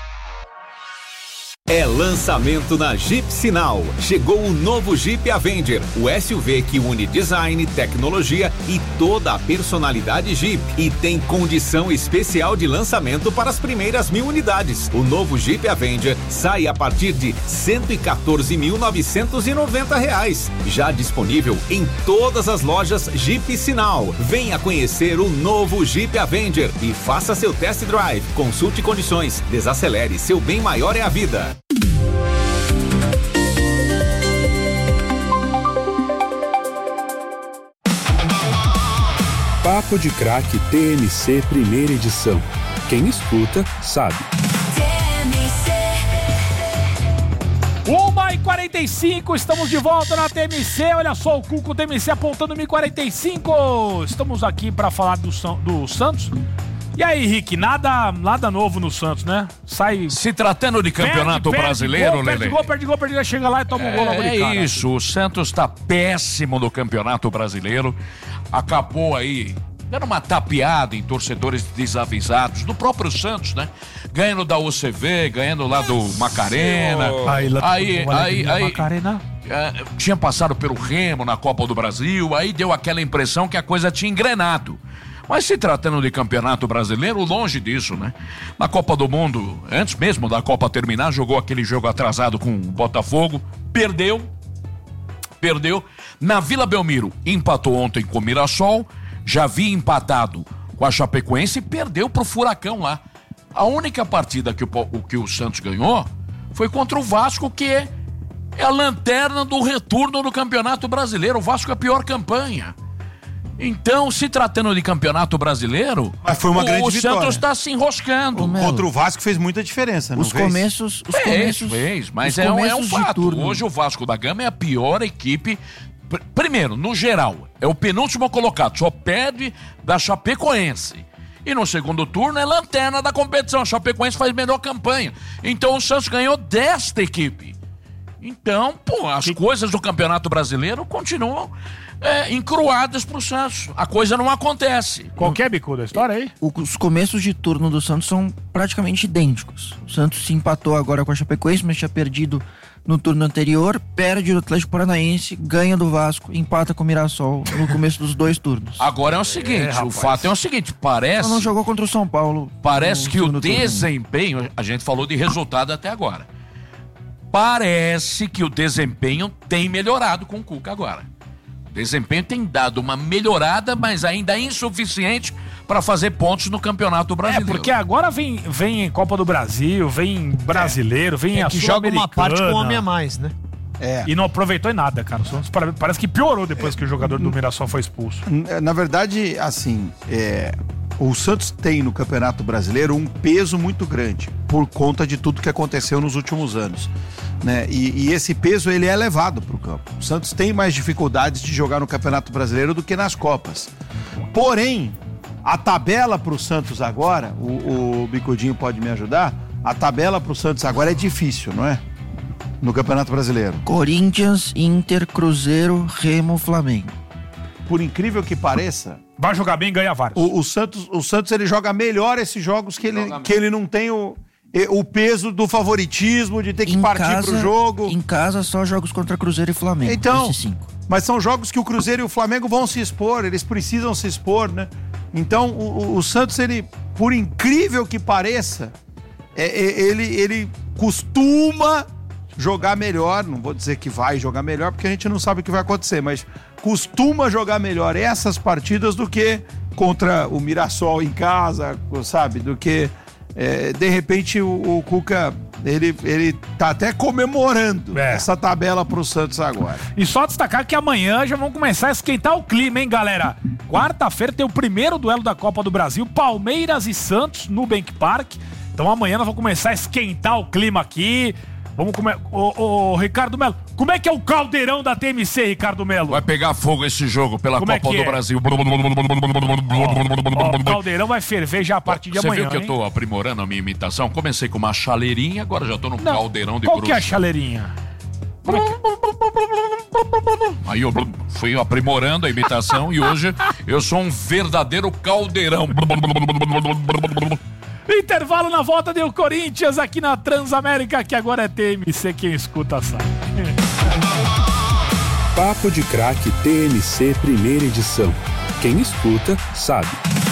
U: É lançamento na Jeep Sinal. Chegou o novo Jeep Avenger, o S U V que une design, tecnologia e toda a personalidade Jeep. E tem condição especial de lançamento para as primeiras mil unidades. O novo Jeep Avenger sai a partir de cento e quatorze mil novecentos e noventa reais. Já disponível em todas as lojas Jeep Sinal. Venha conhecer o novo Jeep Avenger e faça seu test drive. Consulte condições. Desacelere, seu bem maior é a vida.
G: Papo de Craque T M C primeira edição. Quem escuta, sabe.
B: uma e quarenta e cinco, estamos de volta na T M C. Olha só o Cuco T M C apontando uma e quarenta e cinco. Estamos aqui para falar do, do Santos. E aí, Rick, nada, nada novo no Santos, né? Sai.
E: Se tratando de campeonato
B: perde,
E: brasileiro,
B: gol,
E: Lelê.
B: Perde gol, perde gol, perde gol, chega lá e toma um gol logo de cara.
E: É isso, o Santos tá péssimo no campeonato brasileiro. Acabou aí dando uma tapeada em torcedores desavisados do próprio Santos, né? Ganhando da U C V, ganhando lá do Macarena.
B: Aí, lá
E: aí, aí, aí
B: Macarena.
E: É, tinha passado pelo Remo na Copa do Brasil, aí deu aquela impressão que a coisa tinha engrenado. Mas se tratando de campeonato brasileiro, longe disso, né? Na Copa do Mundo, antes mesmo da Copa terminar, jogou aquele jogo atrasado com o Botafogo, perdeu, perdeu. Na Vila Belmiro, empatou ontem com o Mirassol, já havia empatado com a Chapecoense e perdeu pro Furacão lá. A única partida que o, que o Santos ganhou foi contra o Vasco, que é, é a lanterna do retorno do Campeonato Brasileiro. O Vasco é a pior campanha. Então, se tratando de campeonato brasileiro,
C: Mas foi uma
E: o,
C: grande
E: o
C: vitória.
E: Santos está se enroscando.
C: Contra o Vasco fez muita diferença, não
D: Os
C: fez?
D: começos, os
E: Fez,
D: começos,
E: fez, mas
D: os
E: é, um- é um
D: começos de
E: fato.
D: turno.
E: Hoje o Vasco da Gama é a pior equipe. Pr- Primeiro, no geral, é o penúltimo colocado, só perde da Chapecoense. E no segundo turno é lanterna da competição. A Chapecoense faz melhor campanha. Então o Santos ganhou desta equipe. Então, pô, as coisas do Campeonato Brasileiro continuam é, encruadas pro Santos. A coisa não acontece.
B: Qualquer bico da história aí?
D: Os começos de turno do Santos são praticamente idênticos. O Santos se empatou agora com a Chapecoense, mas tinha perdido no turno anterior, perde do Atlético Paranaense, ganha do Vasco, empata com o Mirassol no começo dos dois turnos.
E: Agora é o seguinte, o fato é o seguinte, parece...
D: Só não jogou contra o São Paulo.
E: Parece
D: no
E: que o
D: segundo turno.
E: desempenho, a gente falou de resultado até agora. Parece que o desempenho tem melhorado com o Cuca agora. O desempenho tem dado uma melhorada, mas ainda insuficiente para fazer pontos no Campeonato
B: É,
E: Brasileiro.
B: porque agora vem, vem Copa do Brasil, vem brasileiro, vem
A: É
B: a
A: que joga uma parte com
B: Sul-Americana.
A: homem a mais, né?
C: É.
B: E não aproveitou em nada, cara. O Santos pare- parece que piorou depois que o jogador do Mirassol foi expulso.
C: Na verdade, assim, é, o Santos tem no Campeonato Brasileiro um peso muito grande por conta de tudo que aconteceu nos últimos anos, né? E, e esse peso ele é levado para o campo. O Santos tem mais dificuldades de jogar no Campeonato Brasileiro do que nas Copas. Porém, a tabela para o Santos agora, o, o Bicudinho pode me ajudar, a tabela para o Santos agora é difícil, não é? No Campeonato Brasileiro.
D: Corinthians, Inter, Cruzeiro, Remo, Flamengo.
C: Por incrível que pareça,
B: vai jogar bem e ganha vários.
C: O, o Santos, o Santos ele joga melhor esses jogos que ele, que ele não tem o, o peso do favoritismo, de ter que
D: Em
C: partir
D: casa-
C: pro jogo.
D: Em casa, só jogos contra Cruzeiro e Flamengo.
C: Então,
D: Esses cinco.
C: mas são jogos que o Cruzeiro e o Flamengo vão se expor, eles precisam se expor, né? Então, o, o- o Santos, ele, por incrível que pareça, é- é- ele, ele costuma jogar melhor, não vou dizer que vai jogar melhor, porque a gente não sabe o que vai acontecer, mas costuma jogar melhor essas partidas do que contra o Mirassol em casa, sabe? Do que, é, de repente, o, o Cuca ele, ele tá até comemorando
B: É.
C: essa tabela pro Santos agora.
B: E só destacar que amanhã já vão começar a esquentar o clima, hein, galera? Quarta-feira tem o primeiro duelo da Copa do Brasil, Palmeiras e Santos, no Bank Park. Então amanhã nós vamos começar a esquentar o clima aqui. Vamos comer. Ô, ô, Ricardo Melo, como é que é o caldeirão da T M C, Ricardo Melo?
E: Vai pegar fogo esse jogo pela
B: Como é
E: Copa
B: que
E: do
B: é?
E: Brasil.
B: Ó, o caldeirão vai ferver já a partir de
E: Você
B: amanhã.
E: viu que eu
B: hein?
E: tô aprimorando a minha imitação? Comecei com uma chaleirinha, agora já tô no
B: Não.
E: caldeirão de
B: Qual
E: bruxo.
B: que é a chaleirinha? Como é que...
E: Aí eu fui aprimorando a imitação e hoje eu sou um verdadeiro caldeirão.
B: Intervalo na volta deu Corinthians aqui na Transamérica, que agora é T M C, quem escuta sabe.
G: Papo de Craque T M C Primeira Edição. Quem escuta, sabe.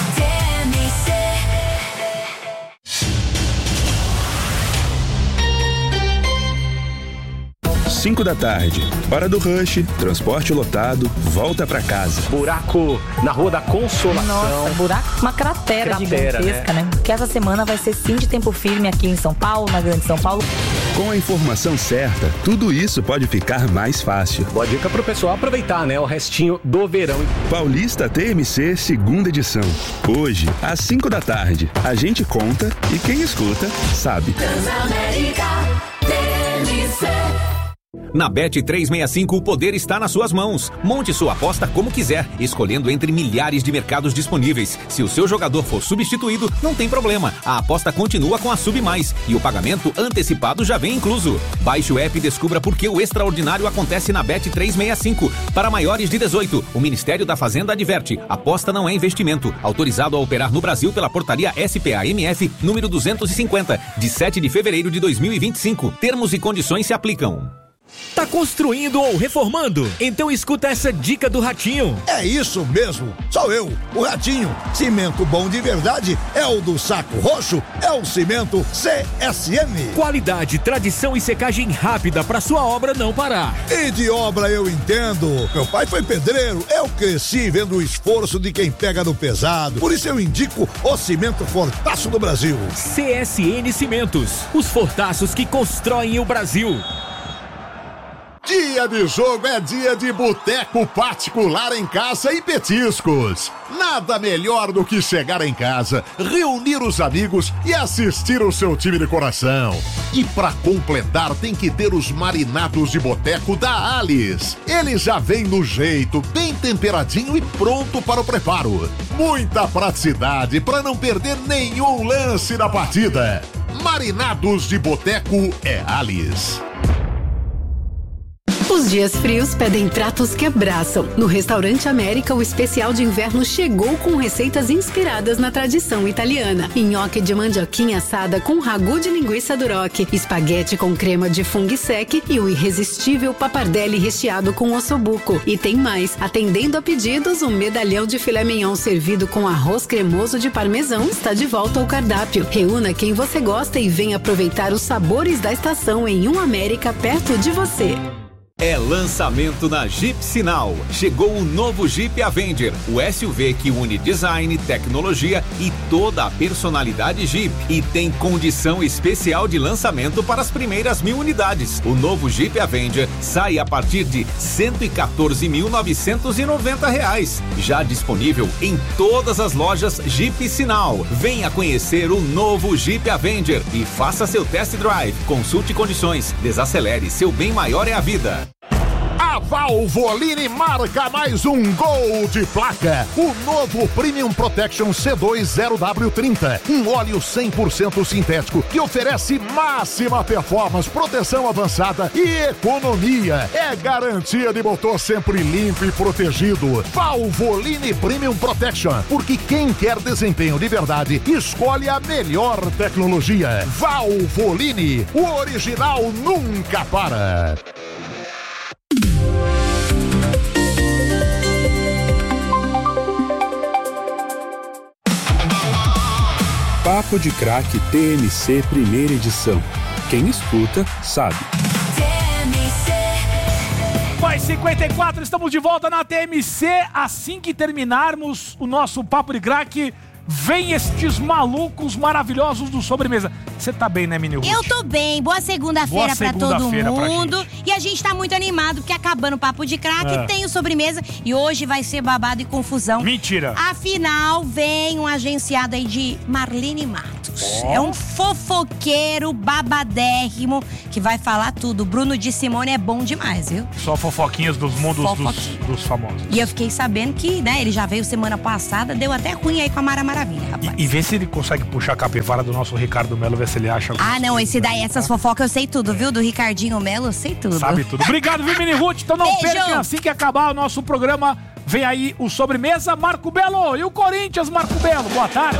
G: Cinco da tarde, hora do rush, transporte lotado, volta pra casa.
A: Buraco na Rua da Consolação.
F: Nossa, buraco, uma cratera,
A: Cratera,
F: gigantesca, né? Que essa semana vai ser sim de tempo firme aqui em São Paulo, na Grande São Paulo.
G: Com a informação certa, tudo isso pode ficar mais fácil.
A: Boa dica pro pessoal aproveitar, né? O restinho do verão.
G: Paulista T M C, segunda edição. Hoje, às cinco da tarde. A gente conta e quem escuta, sabe.
R: Transamérica T M C.
U: Na Bet trezentos e sessenta e cinco, o poder está nas suas mãos. Monte sua aposta como quiser, escolhendo entre milhares de mercados disponíveis. Se o seu jogador for substituído, não tem problema. A aposta continua com a Sub Mais e o pagamento antecipado já vem incluso. Baixe o app e descubra por que o extraordinário acontece na Bet trezentos e sessenta e cinco. Para maiores de dezoito, o Ministério da Fazenda adverte: aposta não é investimento. Autorizado a operar no Brasil pela portaria S P A M F número duzentos e cinquenta, de sete de fevereiro de dois mil e vinte e cinco. Termos e condições se aplicam.
J: Tá construindo ou reformando? Então escuta essa dica do Ratinho.
X: É isso mesmo, sou eu, o Ratinho. Cimento bom de verdade é o do Saco Roxo, é o cimento C S M.
J: Qualidade, tradição e secagem rápida pra sua obra não parar.
X: E de obra eu entendo. Meu pai foi pedreiro, eu cresci vendo o esforço de quem pega no pesado. Por isso eu indico o cimento Fortaço do Brasil.
J: C S N Cimentos, os fortaços que constroem o Brasil.
K: Dia de jogo é dia de boteco particular em casa e petiscos. Nada melhor do que chegar em casa, reunir os amigos e assistir o seu time de coração. E pra completar tem que ter os marinados de boteco da Alice. Ele já vem no jeito, bem temperadinho e pronto para o preparo. Muita praticidade para não perder nenhum lance da partida. Marinados de boteco é Alice.
Y: Os dias frios pedem pratos que abraçam. No Restaurante América, o especial de inverno chegou com receitas inspiradas na tradição italiana. Nhoque de mandioquinha assada com ragu de linguiça duroc, espaguete com crema de funghi sec e o irresistível pappardelle recheado com ossobuco. E tem mais, atendendo a pedidos, um medalhão de filé mignon servido com arroz cremoso de parmesão está de volta ao cardápio. Reúna quem você gosta e venha aproveitar os sabores da estação em um América perto de você.
U: É lançamento na Jeep Sinal. Chegou o novo Jeep Avenger, o S U V que une design, tecnologia e toda a personalidade Jeep. E tem condição especial de lançamento para as primeiras mil unidades. O novo Jeep Avenger sai a partir de cento e quatorze mil novecentos e noventa reais. Já disponível em todas as lojas Jeep Sinal. Venha conhecer o novo Jeep Avenger e faça seu test drive. Consulte condições. Desacelere, seu bem maior é a vida.
K: A Valvoline marca mais um gol de placa. O novo Premium Protection C dois zero W trinta. Um óleo cem por cento sintético que oferece máxima performance, proteção avançada e economia. É garantia de motor sempre limpo e protegido. Valvoline Premium Protection. Porque quem quer desempenho de verdade, escolhe a melhor tecnologia. Valvoline. O original nunca para.
G: Papo de Craque T M C Primeira Edição. Quem escuta, sabe.
B: Mais cinquenta e quatro, estamos de volta na T M C. Assim que terminarmos o nosso Papo de Craque, vem estes malucos maravilhosos do Sobremesa. Você tá bem, né, Mini Ruth?
T: Eu tô bem. Boa segunda-feira pra
B: segunda
T: todo
B: pra
T: mundo.
B: gente.
T: E a gente tá muito animado, porque acabando o Papo de Craque,
B: É.
T: tem o Sobremesa. E hoje vai ser babado e confusão.
B: Mentira.
T: Afinal, vem um agenciado aí de Marlene Matos.
B: Oh.
T: É um fofoqueiro babadérrimo que vai falar tudo. O Bruno de Simone é bom demais, viu?
B: Só fofoquinhas dos mundos dos,
T: Fofoquinha.
B: dos famosos.
T: E eu fiquei sabendo que, né, ele já veio semana passada, deu até ruim aí com a Mara Maravilha, rapaz.
B: E, e vê se ele consegue puxar a capivara do nosso Ricardo Melo, ver se ele acha...
T: Ah, não, esse daí, essas fofocas eu sei tudo, viu? Do Ricardinho Melo, eu sei tudo.
B: Sabe tudo. Obrigado, viu, Mini Ruth? Então não
T: Beijo.
B: perca, assim que acabar o nosso programa, vem aí o Sobremesa. Marco Belo e o Corinthians, Marco Belo. Boa tarde.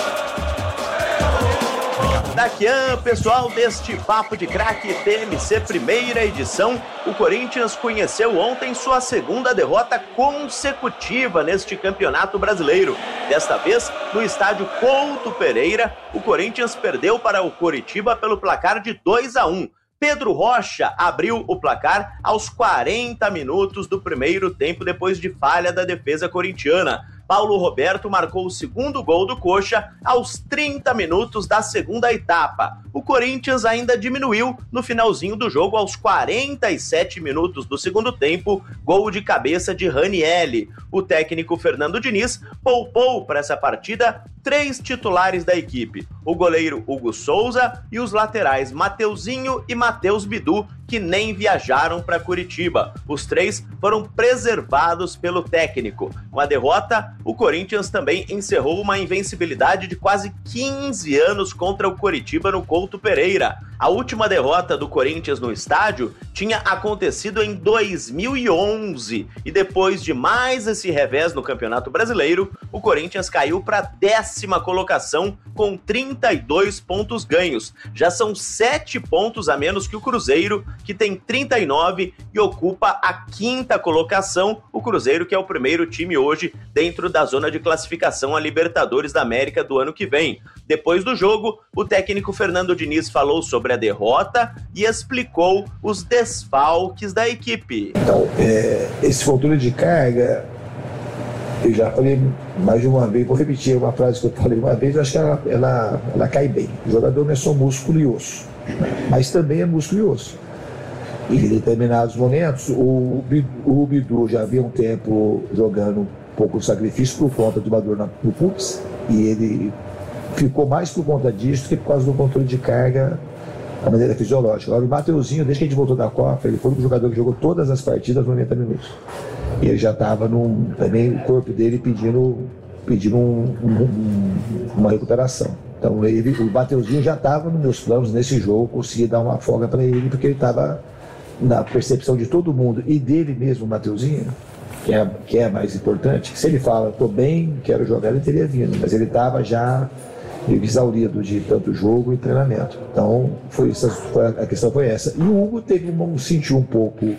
H: Daquian, pessoal deste Papo de Craque T M C primeira edição, o Corinthians conheceu ontem sua segunda derrota consecutiva neste Campeonato Brasileiro. Desta vez, no estádio Couto Pereira, o Corinthians perdeu para o Coritiba pelo placar de dois a um. Pedro Rocha abriu o placar aos quarenta minutos do primeiro tempo, depois de falha da defesa corintiana. Paulo Roberto marcou o segundo gol do Coxa aos trinta minutos da segunda etapa. O Corinthians ainda diminuiu no finalzinho do jogo aos quarenta e sete minutos do segundo tempo, gol de cabeça de Ranielli. O técnico Fernando Diniz poupou para essa partida três titulares da equipe, o goleiro Hugo Souza e os laterais Mateuzinho e Matheus Bidu, que nem viajaram para Curitiba. Os três foram preservados pelo técnico. Com a derrota, o Corinthians também encerrou uma invencibilidade de quase quinze anos contra o Coritiba no Couto Pereira. A última derrota do Corinthians no estádio tinha acontecido em dois mil e onze e depois de mais esse revés no Campeonato Brasileiro, o Corinthians caiu para a décima colocação com trinta e dois pontos ganhos. Já são sete pontos a menos que o Cruzeiro, que tem trinta e nove e ocupa a quinta colocação. O Cruzeiro, que é o primeiro time hoje dentro da zona de classificação a Libertadores da América do ano que vem. Depois do jogo, o técnico Fernando Diniz falou sobre a derrota e explicou os desfalques da equipe.
I: Então, é, esse controle de carga, eu já falei mais de uma vez, vou repetir uma frase que eu falei uma vez, eu acho que ela, ela, ela cai bem. O jogador não é só músculo e osso, mas também é músculo e osso. E em determinados momentos, o, o Bidu já havia um tempo jogando um pouco de sacrifício por conta de uma dor na, no pubis, e ele ficou mais por conta disso que por causa do controle de carga da maneira fisiológica. Agora, o Mateuzinho, desde que a gente voltou da Copa, ele foi um jogador que jogou todas as partidas noventa minutos. E ele já estava também, o corpo dele pedindo, pedindo um, um, um, uma recuperação. Então, ele, o Mateuzinho já estava nos meus planos nesse jogo, consegui dar uma folga para ele, porque ele estava na percepção de todo mundo e dele mesmo, o Mateuzinho, que é, que é mais importante. Se ele fala, estou bem, quero jogar, ele teria vindo, mas ele estava já exaurido de tanto jogo e treinamento. Então, foi, essa, foi, a questão foi essa. E o Hugo teve um, sentiu um pouco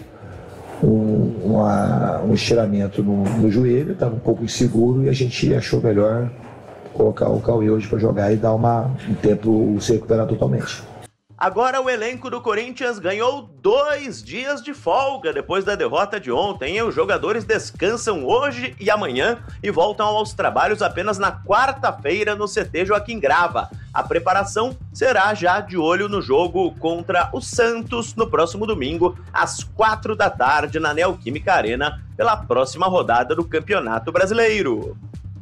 I: um, uma, um estiramento no, no joelho, estava um pouco inseguro e a gente achou melhor colocar o Cauê hoje para jogar e dar uma, um tempo se recuperar totalmente.
H: Agora o elenco do Corinthians ganhou dois dias de folga depois da derrota de ontem. Os jogadores descansam hoje e amanhã e voltam aos trabalhos apenas na quarta-feira no C T Joaquim Grava. A preparação será já de olho no jogo contra o Santos no próximo domingo, às quatro da tarde, na Neoquímica Arena, pela próxima rodada do Campeonato Brasileiro.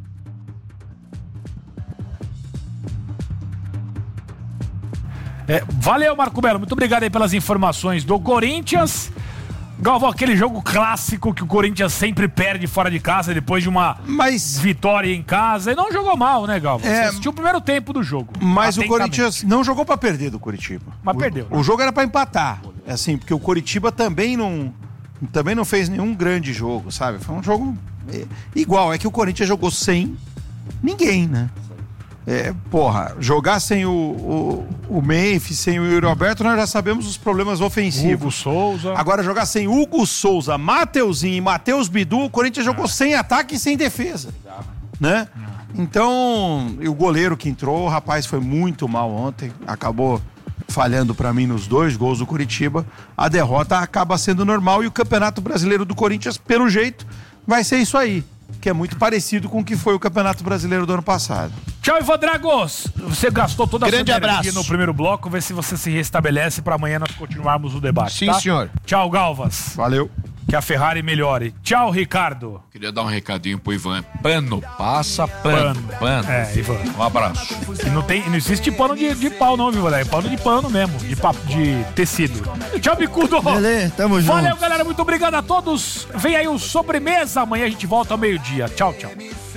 B: É, valeu, Marco Belo. Muito obrigado aí pelas informações do Corinthians. Galvão, aquele jogo clássico que o Corinthians sempre perde fora de casa depois de uma
C: mas...
B: vitória em casa. E não jogou mal, né, Galvão?
C: É...
B: Você assistiu o primeiro tempo do jogo.
C: Mas o Corinthians não jogou pra perder do Curitiba.
B: Mas
C: o,
B: perdeu. Né?
C: O jogo era pra empatar. É assim, porque o Curitiba também não, também não fez nenhum grande jogo, sabe? Foi um jogo é, igual. É que o Corinthians jogou sem ninguém, né? É, porra, jogar sem o, o, o Memphis, sem o Yuri Alberto, nós já sabemos os problemas ofensivos.
B: Hugo Souza.
C: Agora, jogar sem Hugo Souza, Mateuzinho e Matheus Bidu, o Corinthians jogou sem ataque e sem defesa. Né? Então, e o goleiro que entrou, o rapaz foi muito mal ontem, acabou falhando pra mim nos dois gols do Curitiba. A derrota acaba sendo normal e o Campeonato Brasileiro do Corinthians, pelo jeito, vai ser isso aí. que é muito parecido com o que foi o Campeonato Brasileiro do ano passado.
B: Tchau, Ivan Dragos. Você gastou toda a
C: Grande
B: sua energia
C: abraço.
B: no primeiro bloco. Vê se você se restabelece pra amanhã nós continuarmos o debate.
E: Sim,
B: tá?
E: senhor.
B: Tchau, Galvas.
C: Valeu.
B: Que a Ferrari melhore. Tchau, Ricardo.
E: Queria dar um recadinho pro Ivan. Pano, passa pano.
B: Pano.
E: Pano.
B: É, Ivan.
E: Um abraço.
B: E não, tem, não existe pano de, de pau, não, viu, galera? É pano de pano mesmo, de, papo, de tecido. Tchau, Bicudo.
D: Beleza, tamo junto.
B: Valeu, galera. Muito obrigado a todos. Vem aí o Sobremesa. Amanhã a gente volta ao meio-dia. Tchau, tchau.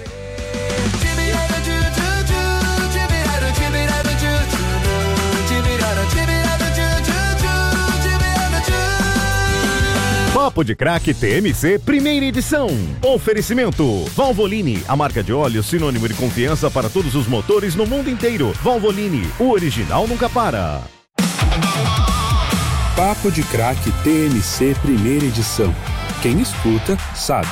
L: Papo de Craque T M C, primeira edição. Oferecimento: Valvoline, a marca de óleo sinônimo de confiança para todos os motores no mundo inteiro. Valvoline, o original nunca para.
G: Papo de Craque T M C, primeira edição. Quem escuta, sabe.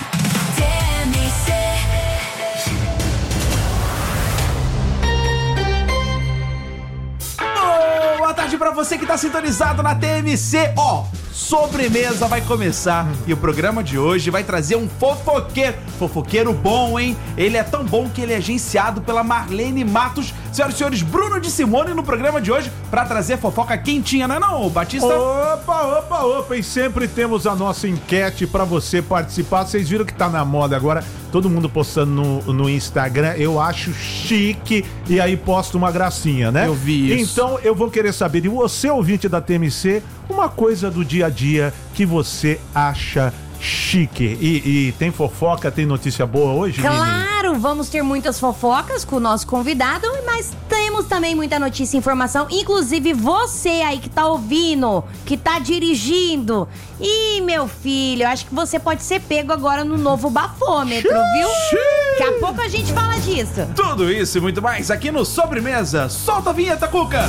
S: Boa tarde pra você que tá sintonizado na T M C. Ó, sobremesa vai começar e o programa de hoje vai trazer um fofoqueiro. Fofoqueiro bom, hein? Ele é tão bom que ele é agenciado pela Marlene Matos. Senhoras e senhores, Bruno de Simone no programa de hoje pra trazer fofoca quentinha, não é não, Batista?
M: Opa, opa, opa, e sempre temos a nossa enquete pra você participar. Vocês viram que tá na moda agora, todo mundo postando no, no Instagram, eu acho chique, e aí posta uma gracinha, né?
S: Eu vi isso.
M: Então eu vou querer saber de você, ouvinte da T M C, uma coisa do dia a dia que você acha chique. E, e tem fofoca, tem notícia boa hoje, Mimi?
T: Claro, vamos ter muitas fofocas com o nosso convidado, mas temos também muita notícia e informação, inclusive você aí que tá ouvindo, que tá dirigindo. Ih, meu filho, eu acho que você pode ser pego agora no novo bafômetro, viu? Daqui a pouco a gente fala disso.
S: Tudo isso e muito mais aqui no Sobremesa. Solta a vinheta, Cuca!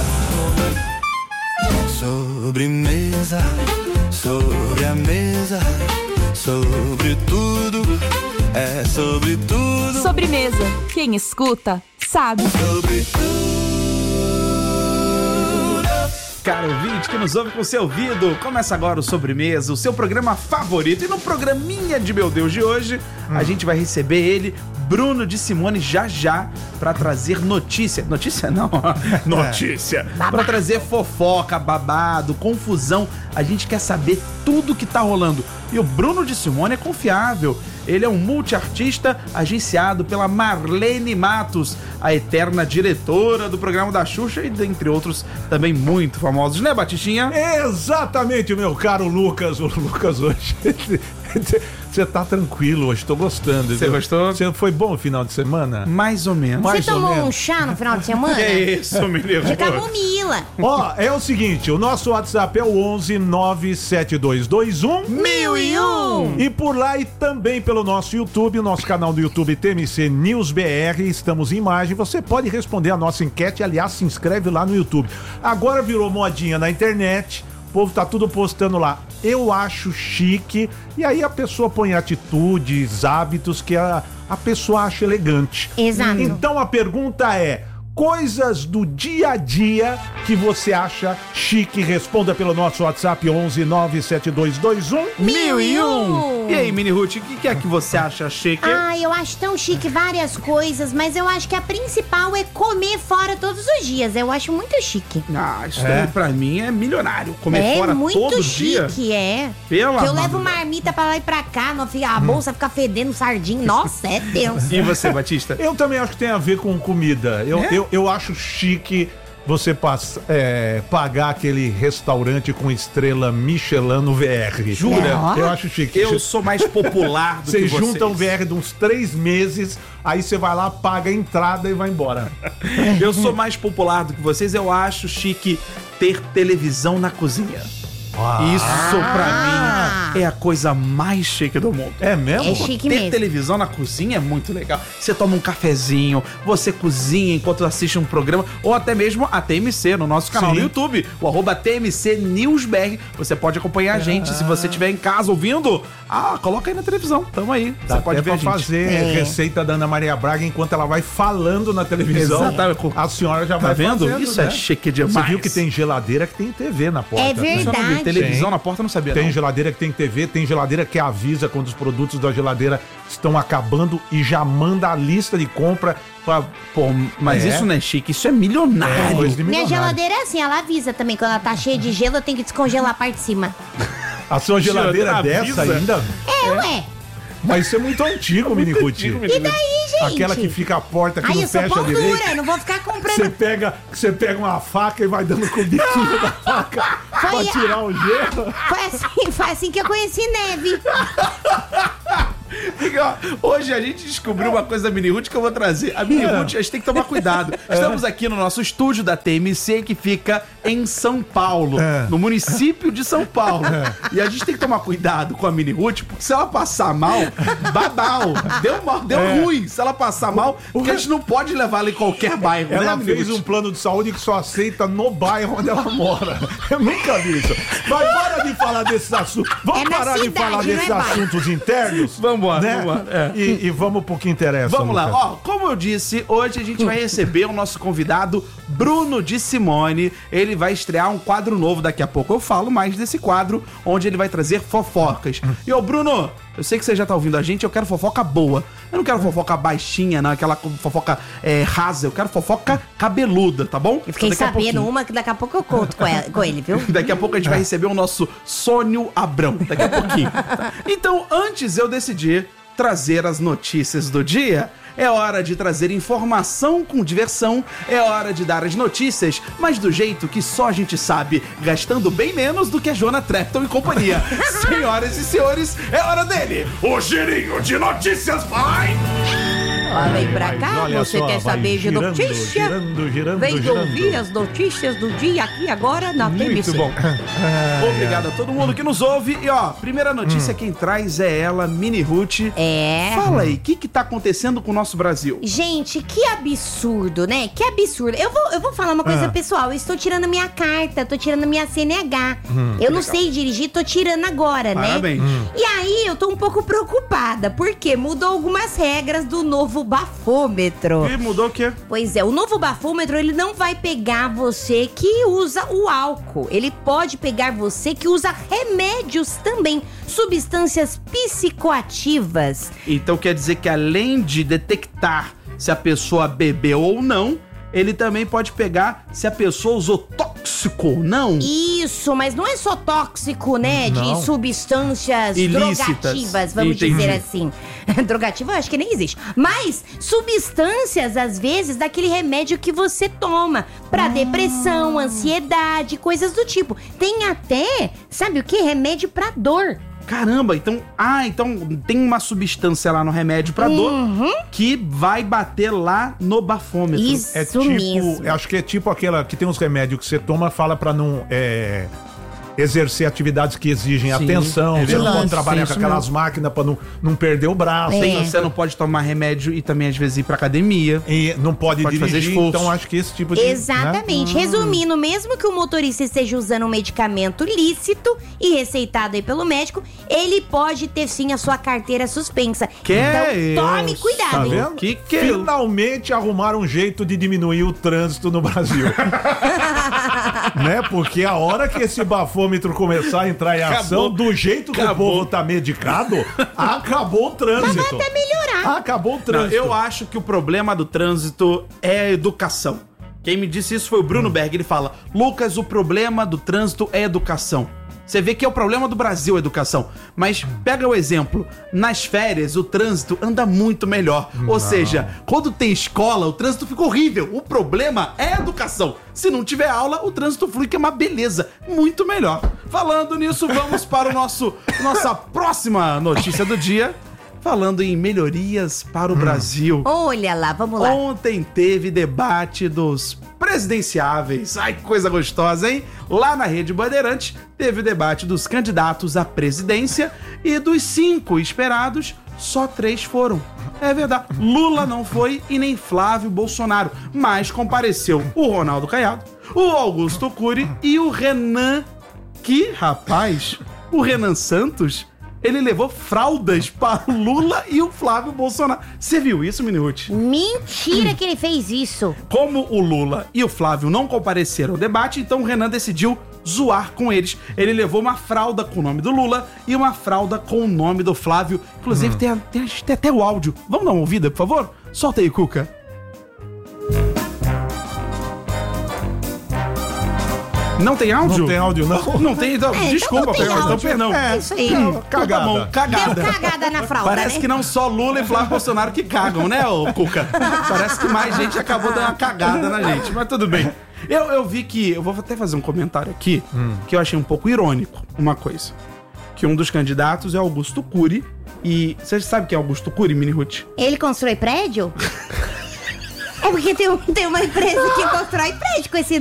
N: Sobremesa, sobre a mesa, sobre tudo, é sobre tudo.
W: Sobremesa. Quem escuta, sabe.
N: Sobre
S: Caro ouvinte que nos ouve com o seu ouvido, começa agora o Sobremesa, o seu programa favorito. E no programinha de Meu Deus de hoje, hum. a gente vai receber ele, Bruno de Simone, já já, pra trazer notícia. Notícia não, notícia. É. Pra trazer fofoca, babado, confusão. A gente quer saber tudo que tá rolando. E o Bruno de Simone é confiável. Ele é um multiartista agenciado pela Marlene Matos, a eterna diretora do programa da Xuxa e dentre outros também muito famosos, né, Batistinha?
M: Exatamente, meu caro Lucas. O Lucas hoje... Você tá tranquilo hoje, tô gostando.
S: Você gostou?
M: Você foi bom o final de semana?
S: Mais ou menos.
T: Você tomou um chá no final de semana?
S: É isso, me levou.
T: De camomila.
M: Ó, é o seguinte, o nosso WhatsApp é o onze nove sete dois dois um
T: mil e um.
M: E por lá e também pelo nosso YouTube, nosso canal do YouTube T M C News B R, estamos em imagem. Você pode responder a nossa enquete, aliás, se inscreve lá no YouTube. Agora virou modinha na internet. O povo tá tudo postando lá. Eu acho chique. E aí a pessoa põe atitudes, hábitos que a, a pessoa acha elegante.
T: Exato.
M: Então a pergunta é: coisas do dia a dia que você acha chique? Responda pelo nosso WhatsApp onze nove sete dois dois um
T: mil e um.
S: E aí, Mini Ruth, o que, que é que você acha chique?
T: Ah, eu acho tão chique várias coisas, mas eu acho que a principal é comer fora todos os dias. Eu acho muito chique.
S: Ah, isso é. daí pra mim é milionário. Comer
T: é
S: fora
T: muito
S: todo
T: chique,
S: dia.
T: É.
S: Pela
T: que eu levo marmita pra lá e pra cá, não fica, a bolsa fica fedendo sardinha. Nossa, é Deus.
S: E você, Batista?
M: Eu também acho que tem a ver com comida. Eu,
S: É?
M: eu, eu acho chique você passa, é, pagar aquele restaurante com estrela Michelin no V R.
S: Jura?
M: É, eu acho chique.
S: Eu sou mais popular do
M: Você
S: que vocês.
M: junta um V R de uns três meses, aí você vai lá, paga a entrada e vai embora.
S: Eu sou mais popular do que vocês. Eu acho chique ter televisão na cozinha.
M: Ah.
S: Isso pra mim é a coisa mais chique do mundo.
M: É mesmo?
T: É chique
S: Ter
T: mesmo.
S: televisão na cozinha é muito legal. Você toma um cafezinho, você cozinha enquanto assiste um programa, ou até mesmo a T M C no nosso canal
M: Sim.
S: no YouTube, o arroba T M C News B R. Você pode acompanhar a gente. Se você estiver em casa ouvindo, ah, coloca aí na televisão. Tamo aí.
M: Dá
S: Você pode
M: até
S: ver a
M: pra
S: gente.
M: fazer
T: É.
M: receita da Ana Maria Braga enquanto ela vai falando na televisão.
S: Exatamente.
M: A senhora já
S: Tá
M: vai
S: vendo?
M: fazendo,
S: Isso
M: né?
S: é chique demais.
M: Você viu que tem geladeira que tem T V na porta.
T: É verdade.
S: televisão
M: Tem.
S: na porta, eu não sabia.
M: Tem
S: não.
M: geladeira que tem T V, tem geladeira que avisa quando os produtos da geladeira estão acabando e já manda a lista de compra pra...
S: Pô, mas
M: É.
S: isso não é chique, isso é milionário.
M: É, coisa de
T: Minha
M: milionário.
T: geladeira é assim, ela avisa também. Quando ela tá cheia de gelo, eu tenho que descongelar a parte de cima.
M: A sua geladeira
S: Geladeira
M: dessa
S: avisa?
M: ainda?
T: É, ué.
M: Mas isso é muito antigo, Minicuti.
T: E daí, gente?
M: Aquela que fica a porta que
T: Ai,
M: não
T: eu sou
M: fecha
T: pão
M: direito.
T: dura, eu não vou ficar comprando.
M: Você pega, você pega uma faca e vai dando com o biquinho da faca
T: Foi
M: pra
T: a-
M: tirar o gelo.
T: Foi assim, foi assim que eu conheci neve.
S: Fica, ó, hoje a gente descobriu uma coisa da Mini Root que eu vou trazer. A Mini
M: É.
S: Root, a gente tem que tomar cuidado. Estamos aqui no nosso estúdio da T M C, que fica em São Paulo,
M: É.
S: no município de São Paulo. E a gente tem que tomar cuidado com a Mini Root, porque se ela passar mal, babau. Deu, mal- deu
M: É.
S: ruim. Se ela passar mal, porque a gente não pode levar ela em qualquer bairro,
M: Ela
S: né,
M: fez
S: Mini
M: um plano de saúde que só aceita no bairro onde ela mora. Eu nunca vi isso. Mas para de falar desses assuntos. Vamos
T: É na
M: parar de
T: cidade,
M: falar
T: não é
M: desses
T: bairro.
M: assuntos internos?
S: Vambora,
M: né?
S: vambora, é.
M: E, e vamos pro que interessa.
S: Vamos lá,
M: Lucas.
S: ó, como eu disse, hoje a gente vai receber o nosso convidado Bruno de Simone. Ele vai estrear um quadro novo daqui a pouco. Eu falo mais desse quadro, onde ele vai trazer fofocas. E ô Bruno, eu sei que você já tá ouvindo a gente, eu quero fofoca boa. Eu não quero fofoca baixinha, não, aquela fofoca é, rasa, eu quero fofoca cabeluda, tá bom?
T: Eu fiquei
S: Daqui a
T: sabendo
S: pouquinho.
T: uma que daqui a pouco eu conto com, ela- com ele, viu?
S: Daqui a pouco a gente vai receber o nosso Sônio Abrão. Daqui a pouquinho. Tá? Então, antes eu decidi trazer as notícias do dia. É hora de trazer informação com diversão. É hora de dar as notícias, mas do jeito que só a gente sabe, gastando bem menos do que a Joana Trepton e companhia. Senhoras e senhores, é hora dele. O girinho de notícias vai!
T: Ó, vem pra cá,
M: olha
T: você
M: só,
T: quer
M: vai
T: saber de
M: girando,
T: notícia?
M: girando, girando,
T: Vem
M: girando.
T: ouvir as notícias do dia aqui agora na T M C.
S: Muito bom. Obrigado a todo mundo que nos ouve. E ó, primeira notícia quem traz é ela, Mini Ruth.
T: É.
S: Fala aí, o que que tá acontecendo com o nosso Brasil?
T: Gente, que absurdo, né? Que absurdo. Eu vou, eu vou falar uma coisa
S: Ah.
T: pessoal. Eu estou tirando minha carta, tô tirando minha C N H.
S: Hum,
T: eu não
S: legal.
T: sei dirigir, tô tirando agora,
S: Parabéns.
T: né?
S: Hum.
T: E aí, eu tô um pouco preocupada, porque mudou algumas regras do novo bafômetro.
S: E mudou o quê?
T: Pois é, o novo bafômetro, ele não vai pegar você que usa o álcool. Ele pode pegar você que usa remédios também, substâncias psicoativas.
S: Então quer dizer que além de detectar se a pessoa bebeu ou não, ele também pode pegar se a pessoa usou tóxico ou não.
T: Isso, mas não é só tóxico, né?
S: Não.
T: De substâncias
S: Ilícitas.
T: drogativas, vamos
S: Entendi.
T: dizer assim. Drogativa eu acho que nem existe. Mas substâncias, às vezes, daquele remédio que você toma pra depressão, ansiedade, coisas do tipo. Tem até, sabe o que? Remédio pra dor.
S: Caramba, então, ah, então tem uma substância lá no remédio pra dor que vai bater lá no bafômetro.
T: Isso
M: É tipo, eu acho que é tipo aquela que tem uns remédios que você toma, fala pra não é, exercer atividades que exigem
S: Sim,
M: atenção.
S: é
M: Você não
S: verdade.
M: pode trabalhar
S: Isso
M: com aquelas
S: mesmo.
M: máquinas pra não, não perder o braço.
S: Tem- Você não pode tomar remédio e também às vezes ir pra academia.
M: E não pode,
S: Pode fazer
M: dirigir,
S: esforço.
M: então acho que esse tipo de...
T: Exatamente.
M: né?
T: Resumindo, mesmo que o motorista esteja usando um medicamento lícito e receitado aí pelo médico, ele pode ter sim a sua carteira suspensa.
M: Que
T: então, tome
M: isso?
T: cuidado,
M: Tá
T: hein?
M: vendo?
S: Que que
M: Finalmente arrumaram um jeito de diminuir o trânsito no Brasil. Né? Porque a hora que esse bafômetro começar a entrar em ação,
S: Acabou.
M: do jeito que
S: Acabou.
M: o povo tá medicado, acabou o trânsito.
T: Mas vai até melhorar.
M: Acabou o
S: Não,
M: trânsito.
S: eu acho que o problema do trânsito é a educação. Quem me disse isso foi o Bruno Berg. Ele fala: Lucas, o problema do trânsito é educação. Você vê que é o problema do Brasil a educação. Mas pega o exemplo. Nas férias, o trânsito anda muito melhor. Ou seja, quando tem escola, o trânsito fica horrível. O problema é a educação. Se não tiver aula, o trânsito flui, que é uma beleza. Muito melhor. Falando nisso, vamos para o nosso nossa próxima notícia do dia. Falando em melhorias para o Brasil.
T: Olha lá, vamos lá.
S: Ontem teve debate dos presidenciáveis. Ai, que coisa gostosa, hein? Lá na Rede Bandeirantes teve o debate dos candidatos à presidência e dos cinco esperados, só três foram. É verdade. Lula não foi e nem Flávio Bolsonaro, mas compareceu o Ronaldo Caiado, o Augusto Cury e o Renan, que, rapaz, o Renan Santos... Ele levou fraldas para o Lula e o Flávio Bolsonaro. Você viu isso, Minute?
T: Mentira que ele fez isso.
S: Como o Lula e o Flávio não compareceram ao debate, então o Renan decidiu zoar com eles. Ele levou uma fralda com o nome do Lula e uma fralda com o nome do Flávio. Inclusive,
M: Hum.
S: tem, tem, tem até o áudio. Vamos dar uma ouvida, por favor? Solta aí, Cuca. Não tem áudio?
M: Não tem áudio, não.
S: Não tem, então,
T: É, então
S: desculpa,
T: não tem
S: então,
T: áudio.
S: perdão.
T: É isso aí.
S: Hum,
M: Cagada.
S: Tá bom, cagada.
T: Deu cagada na fralda,
S: Parece
T: né?
S: que não só Lula e Flávio Bolsonaro que cagam, né, ô Cuca? Parece que mais gente acabou dando uma cagada na gente, mas tudo bem. Eu, eu vi que, eu vou até fazer um comentário aqui,
M: Hum.
S: que eu achei um pouco irônico, uma coisa. Que um dos candidatos é Augusto Cury, e você sabe quem é Augusto Cury, Mini Ruth?
T: Ele constrói prédio? É porque tem, um- tem uma empresa que constrói prédio com esse